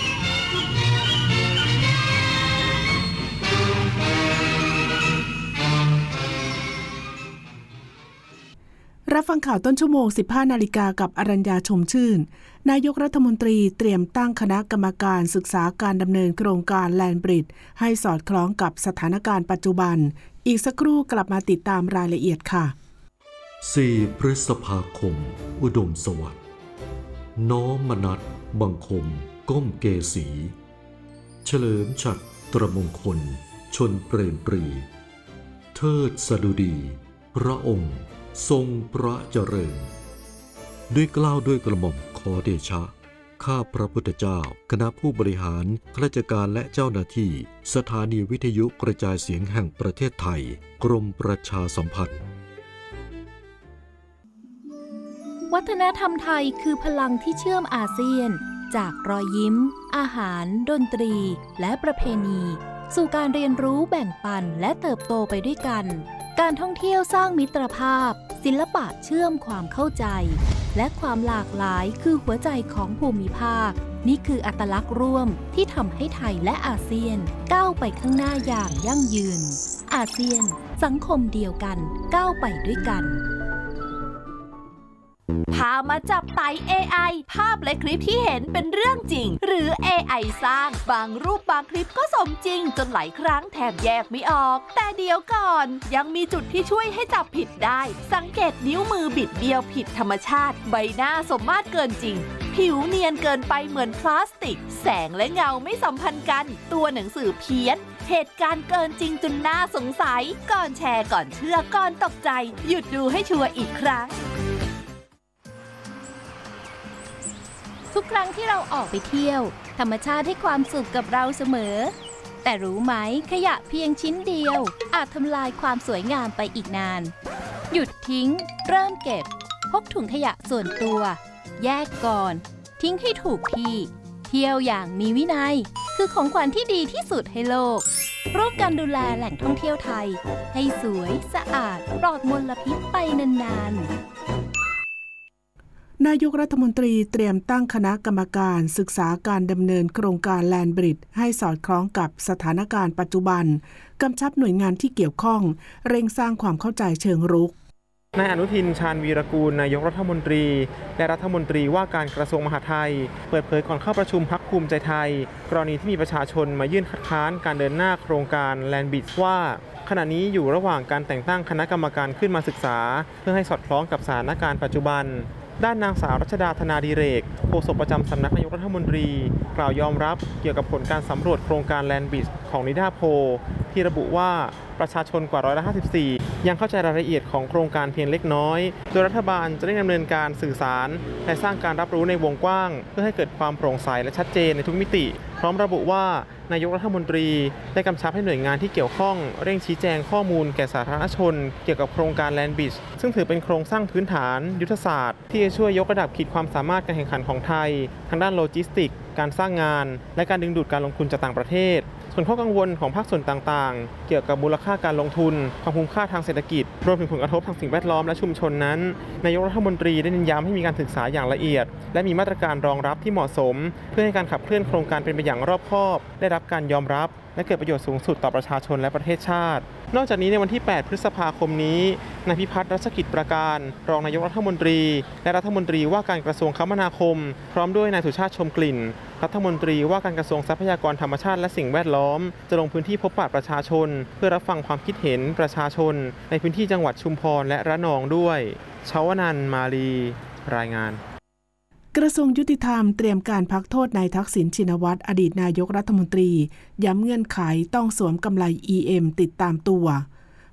รับฟังข่าวต้นชั่วโมง สิบห้า นาฬิกากับอรัญญาชมชื่นนายกรัฐมนตรีเตรียมตั้งคณะกรรมการศึกษาการดำเนินโครงการแลนด์บริดจ์ให้สอดคล้องกับสถานการณ์ปัจจุบันอีกสักครู่กลับมาติดตามรายละเอียดค่ะสี่ พฤษภาคมอุดมสวัสดิ์น้อมมนัสบังคมก้มเกษีเฉลิมฉัตรตรมงคลชนเปรมปรีเทิดสดุดีพระองค์ทรงพระเจริญด้วยเกล้าด้วยกระหม่อมขอเดชะข้าพระพุทธเจ้าคณะผู้บริหารข้าราชการและเจ้าหน้าที่สถานีวิทยุกระจายเสียงแห่งประเทศไทยกรมประชาสัมพันธ์วัฒนธรรมไทยคือพลังที่เชื่อมอาเซียนจากรอยยิ้มอาหารดนตรีและประเพณีสู่การเรียนรู้แบ่งปันและเติบโตไปด้วยกันการท่องเที่ยวสร้างมิตรภาพศิลปะเชื่อมความเข้าใจและความหลากหลายคือหัวใจของภูมิภาคนี่คืออัตลักษณ์ร่วมที่ทำให้ไทยและอาเซียนก้าวไปข้างหน้าอย่างยั่งยืนอาเซียนสังคมเดียวกันก้าวไปด้วยกันพามาจับไต่ เอ ไอ ภาพและคลิปที่เห็นเป็นเรื่องจริงหรือ เอ ไอ สร้างบางรูปบางคลิปก็สมจริงจนหลายครั้งแทบแยกไม่ออกแต่เดี๋ยวก่อนยังมีจุดที่ช่วยให้จับผิดได้สังเกตนิ้วมือบิดเบี้ยวผิดธรรมชาติใบหน้าสมมาตรเกินจริงผิวเนียนเกินไปเหมือนพลาสติกแสงและเงาไม่สัมพันธ์กันตัวหนังสือเพี้ยนเหตุการณ์เกินจริงจนน่าสงสัยก่อนแชร์ก่อนเชื่อก่อนตกใจหยุดดูให้ชัวร์อีกครั้งทุกครั้งที่เราออกไปเที่ยวธรรมชาติให้ความสุขกับเราเสมอแต่รู้ไหมขยะเพียงชิ้นเดียวอาจทำลายความสวยงามไปอีกนานหยุดทิ้งเริ่มเก็บพกถุงขยะส่วนตัวแยกก่อนทิ้งให้ถูกที่เที่ยวอย่างมีวินัยคือของขวัญที่ดีที่สุดให้โลกร่วมกันดูแลแหล่งท่องเที่ยวไทยให้สวยสะอาดปลอดมลพิษไปนานๆนายกรัฐมนตรีเตรียมตั้งคณะกรรมการศึกษาการดำเนินโครงการแลนด์บริดจ์ให้สอดคล้องกับสถานการณ์ปัจจุบันกำชับหน่วยงานที่เกี่ยวข้องเร่งสร้างความเข้าใจเชิงรุกนายอนุทินชาญวีรกูลนายกรัฐมนตรีและรัฐมนตรีว่าการกระทรวงมหาดไทยเปิดเผยก่อนเข้าประชุมพรรคภูมิใจไทยกรณีที่มีประชาชนมายื่นคัดค้านการเดินหน้าโครงการแลนด์บริดจ์ว่าขณะนี้อยู่ระหว่างการแต่งตั้งคณะกรรมการขึ้นมาศึกษาเพื่อให้สอดคล้องกับสถานการณ์ปัจจุบันด้านนางสาวรัชดาธนาดิเรกโฆษกประจำสำนักนายกรัฐมนตรีกล่าวยอมรับเกี่ยวกับผลการสำรวจโครงการแลนด์บริดจ์ของนิดาโพลที่ระบุว่าประชาชนกว่าร้อยละห้าสิบสี่ยังเข้าใจรายละเอียดของโครงการเพียงเล็กน้อยโดยรัฐบาลจะได้ดำเนินการสื่อสารและสร้างการรับรู้ในวงกว้างเพื่อให้เกิดความโปร่งใสและชัดเจนในทุกมิติพร้อมระบุว่านายกรัฐมนตรีได้กำชับให้หน่วยงานที่เกี่ยวข้องเร่งชี้แจงข้อมูลแก่สาธารณชนเกี่ยวกับโครงการแลนด์บริดจ์ซึ่งถือเป็นโครงสร้างพื้นฐานยุทธศาสตร์ที่จะช่วยยกระดับขีดความสามารถการแข่งขันของไทยทางด้านโลจิสติกการสร้างงานและการดึงดูดการลงทุนจากต่างประเทศส่วนข้อกังวลของภาคส่วนต่างๆเกี่ยวกับมูลค่าการลงทุนความคุ้มค่าทางเศรษฐกิจรวมถึงผลกระทบทางสิ่งแวดล้อมและชุมชนนั้นนายกรัฐมนตรีได้เน้นย้ำให้มีการศึกษาอย่างละเอียดและมีมาตรการรองรับที่เหมาะสมเพื่อให้การขับเคลื่อนโครงการเป็นไปอย่างรอบคอบได้รับการยอมรับและเกิดประโยชน์สูงสุดต่อประชาชนและประเทศชาตินอกจากนี้ในวันที่แปดพฤษภาคมนี้นายพิพัฒน์รัชกิจประการรองนายกรัฐมนตรีและรัฐมนตรีว่าการกระทรวงคมนาคมพร้อมด้วยนายสุชาติชมกลิ่นรัฐมนตรีว่าการกระทรวงทรัพยากรธรรมชาติและสิ่งแวดล้อมจะลงพื้นที่พบปะประชาชนเพื่อรับฟังความคิดเห็นประชาชนในพื้นที่จังหวัดชุมพรและระนองด้วยชวนันท์มาลีรายงานกระทรวงยุติธรรมเตรียมการพักโทษนายทักษิณชินวัตรอดีตนายกรัฐมนตรีย้ำเงื่อนไขต้องสวมกำไล อี เอ็ม ติดตามตัว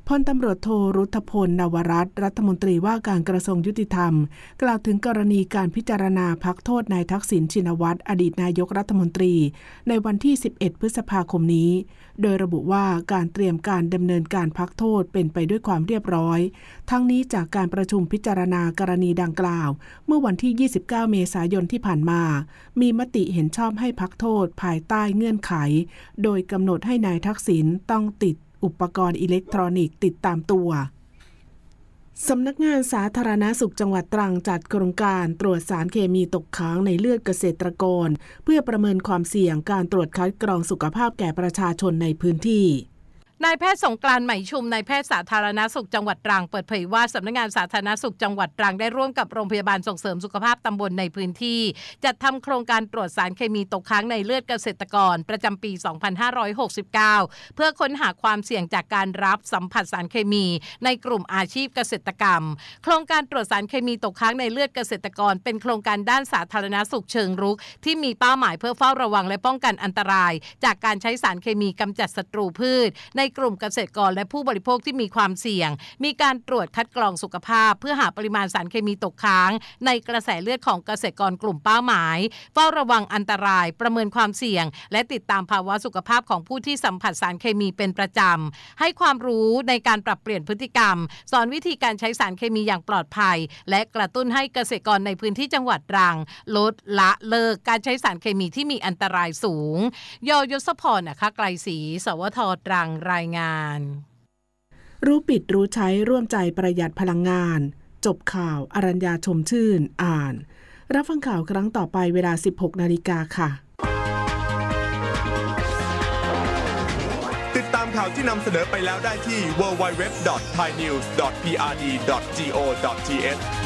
พลตำรวจโทรุทธพล นวรัตน์รัฐมนตรีว่าการกระทรวงยุติธรรมกล่าวถึงกรณีการพิจารณาพักโทษนายทักษิณชินวัตรอดีตนายกรัฐมนตรีในวันที่สิบเอ็ดพฤษภาคมนี้โดยระบุว่าการเตรียมการดำเนินการพักโทษเป็นไปด้วยความเรียบร้อยทั้งนี้จากการประชุมพิจารณากรณีดังกล่าวเมื่อวันที่ยี่สิบเก้าเมษายนที่ผ่านมามีมติเห็นชอบให้พักโทษภายใต้เงื่อนไขโดยกำหนดให้นายทักษิณต้องติดอุปกรณ์อิเล็กทรอนิกส์ติดตามตัวสำนักงานสาธารณสุขจังหวัดตรังจัดโครงการตรวจสารเคมีตกค้างในเลือดเกษตรกรเพื่อประเมินความเสี่ยงการตรวจคัดกรองสุขภาพแก่ประชาชนในพื้นที่นายแพทย์สงกรานต์ ไหมชุมนายแพทย์สาธารณสุขจังหวัดตรังเปิดเผยว่าสำนักงานสาธารณสุขจังหวัดตรังได้ร่วมกับโรงพยาบาลส่งเสริมสุขภาพตำบลในพื้นที่จัดทำโครงการตรวจสารเคมีตกค้างในเลือดเกษตรกรประจำปี สองพันห้าร้อยหกสิบเก้า เพื่อค้นหาความเสี่ยงจากการรับสัมผัสสารเคมีในกลุ่มอาชีพเกษตรกรรมโครงการตรวจสารเคมีตกค้างในเลือดเกษตรกรเป็นโครงการด้านสาธารณสุขเชิงรุกที่มีเป้าหมายเพื่อเฝ้าระวังและป้องกันอันตรายจากการใช้สารเคมีกำจัดศัตรูพืชในกลุ่มเกษตรกรและผู้บริโภคที่มีความเสี่ยงมีการตรวจคัดกรองสุขภาพเพื่อหาปริมาณสารเคมีตกค้างในกระแสเลือดของเกษตรกรกลุ่มเป้าหมายเฝ้าระวังอันตรายประเมินความเสี่ยงและติดตามภาวะสุขภาพของผู้ที่สัมผัสสารเคมีเป็นประจำให้ความรู้ในการปรับเปลี่ยนพฤติกรรมสอนวิธีการใช้สารเคมีอย่างปลอดภัยและกระตุ้นให้เกษตรกรในพื้นที่จังหวัดตรังลดละเลิกการใช้สารเคมีที่มีอันตรายสูงยยศพรนะคะไกลศรีสวทตรังรายงานรู้ปิดรู้ใช้ร่วมใจประหยัดพลังงานจบข่าวอรัญญาชมชื่นอ่านรับฟังข่าวครั้งต่อไปเวลา สิบหกนาฬิกา ค่ะติดตามข่าวที่นำเสนอไปแล้วได้ที่ ดับเบิลยู ดับเบิลยู ดับเบิลยู ดอท ไทยนิวส์ ดอท พี อาร์ ดี ดอท จี โอ ดอท ที เอช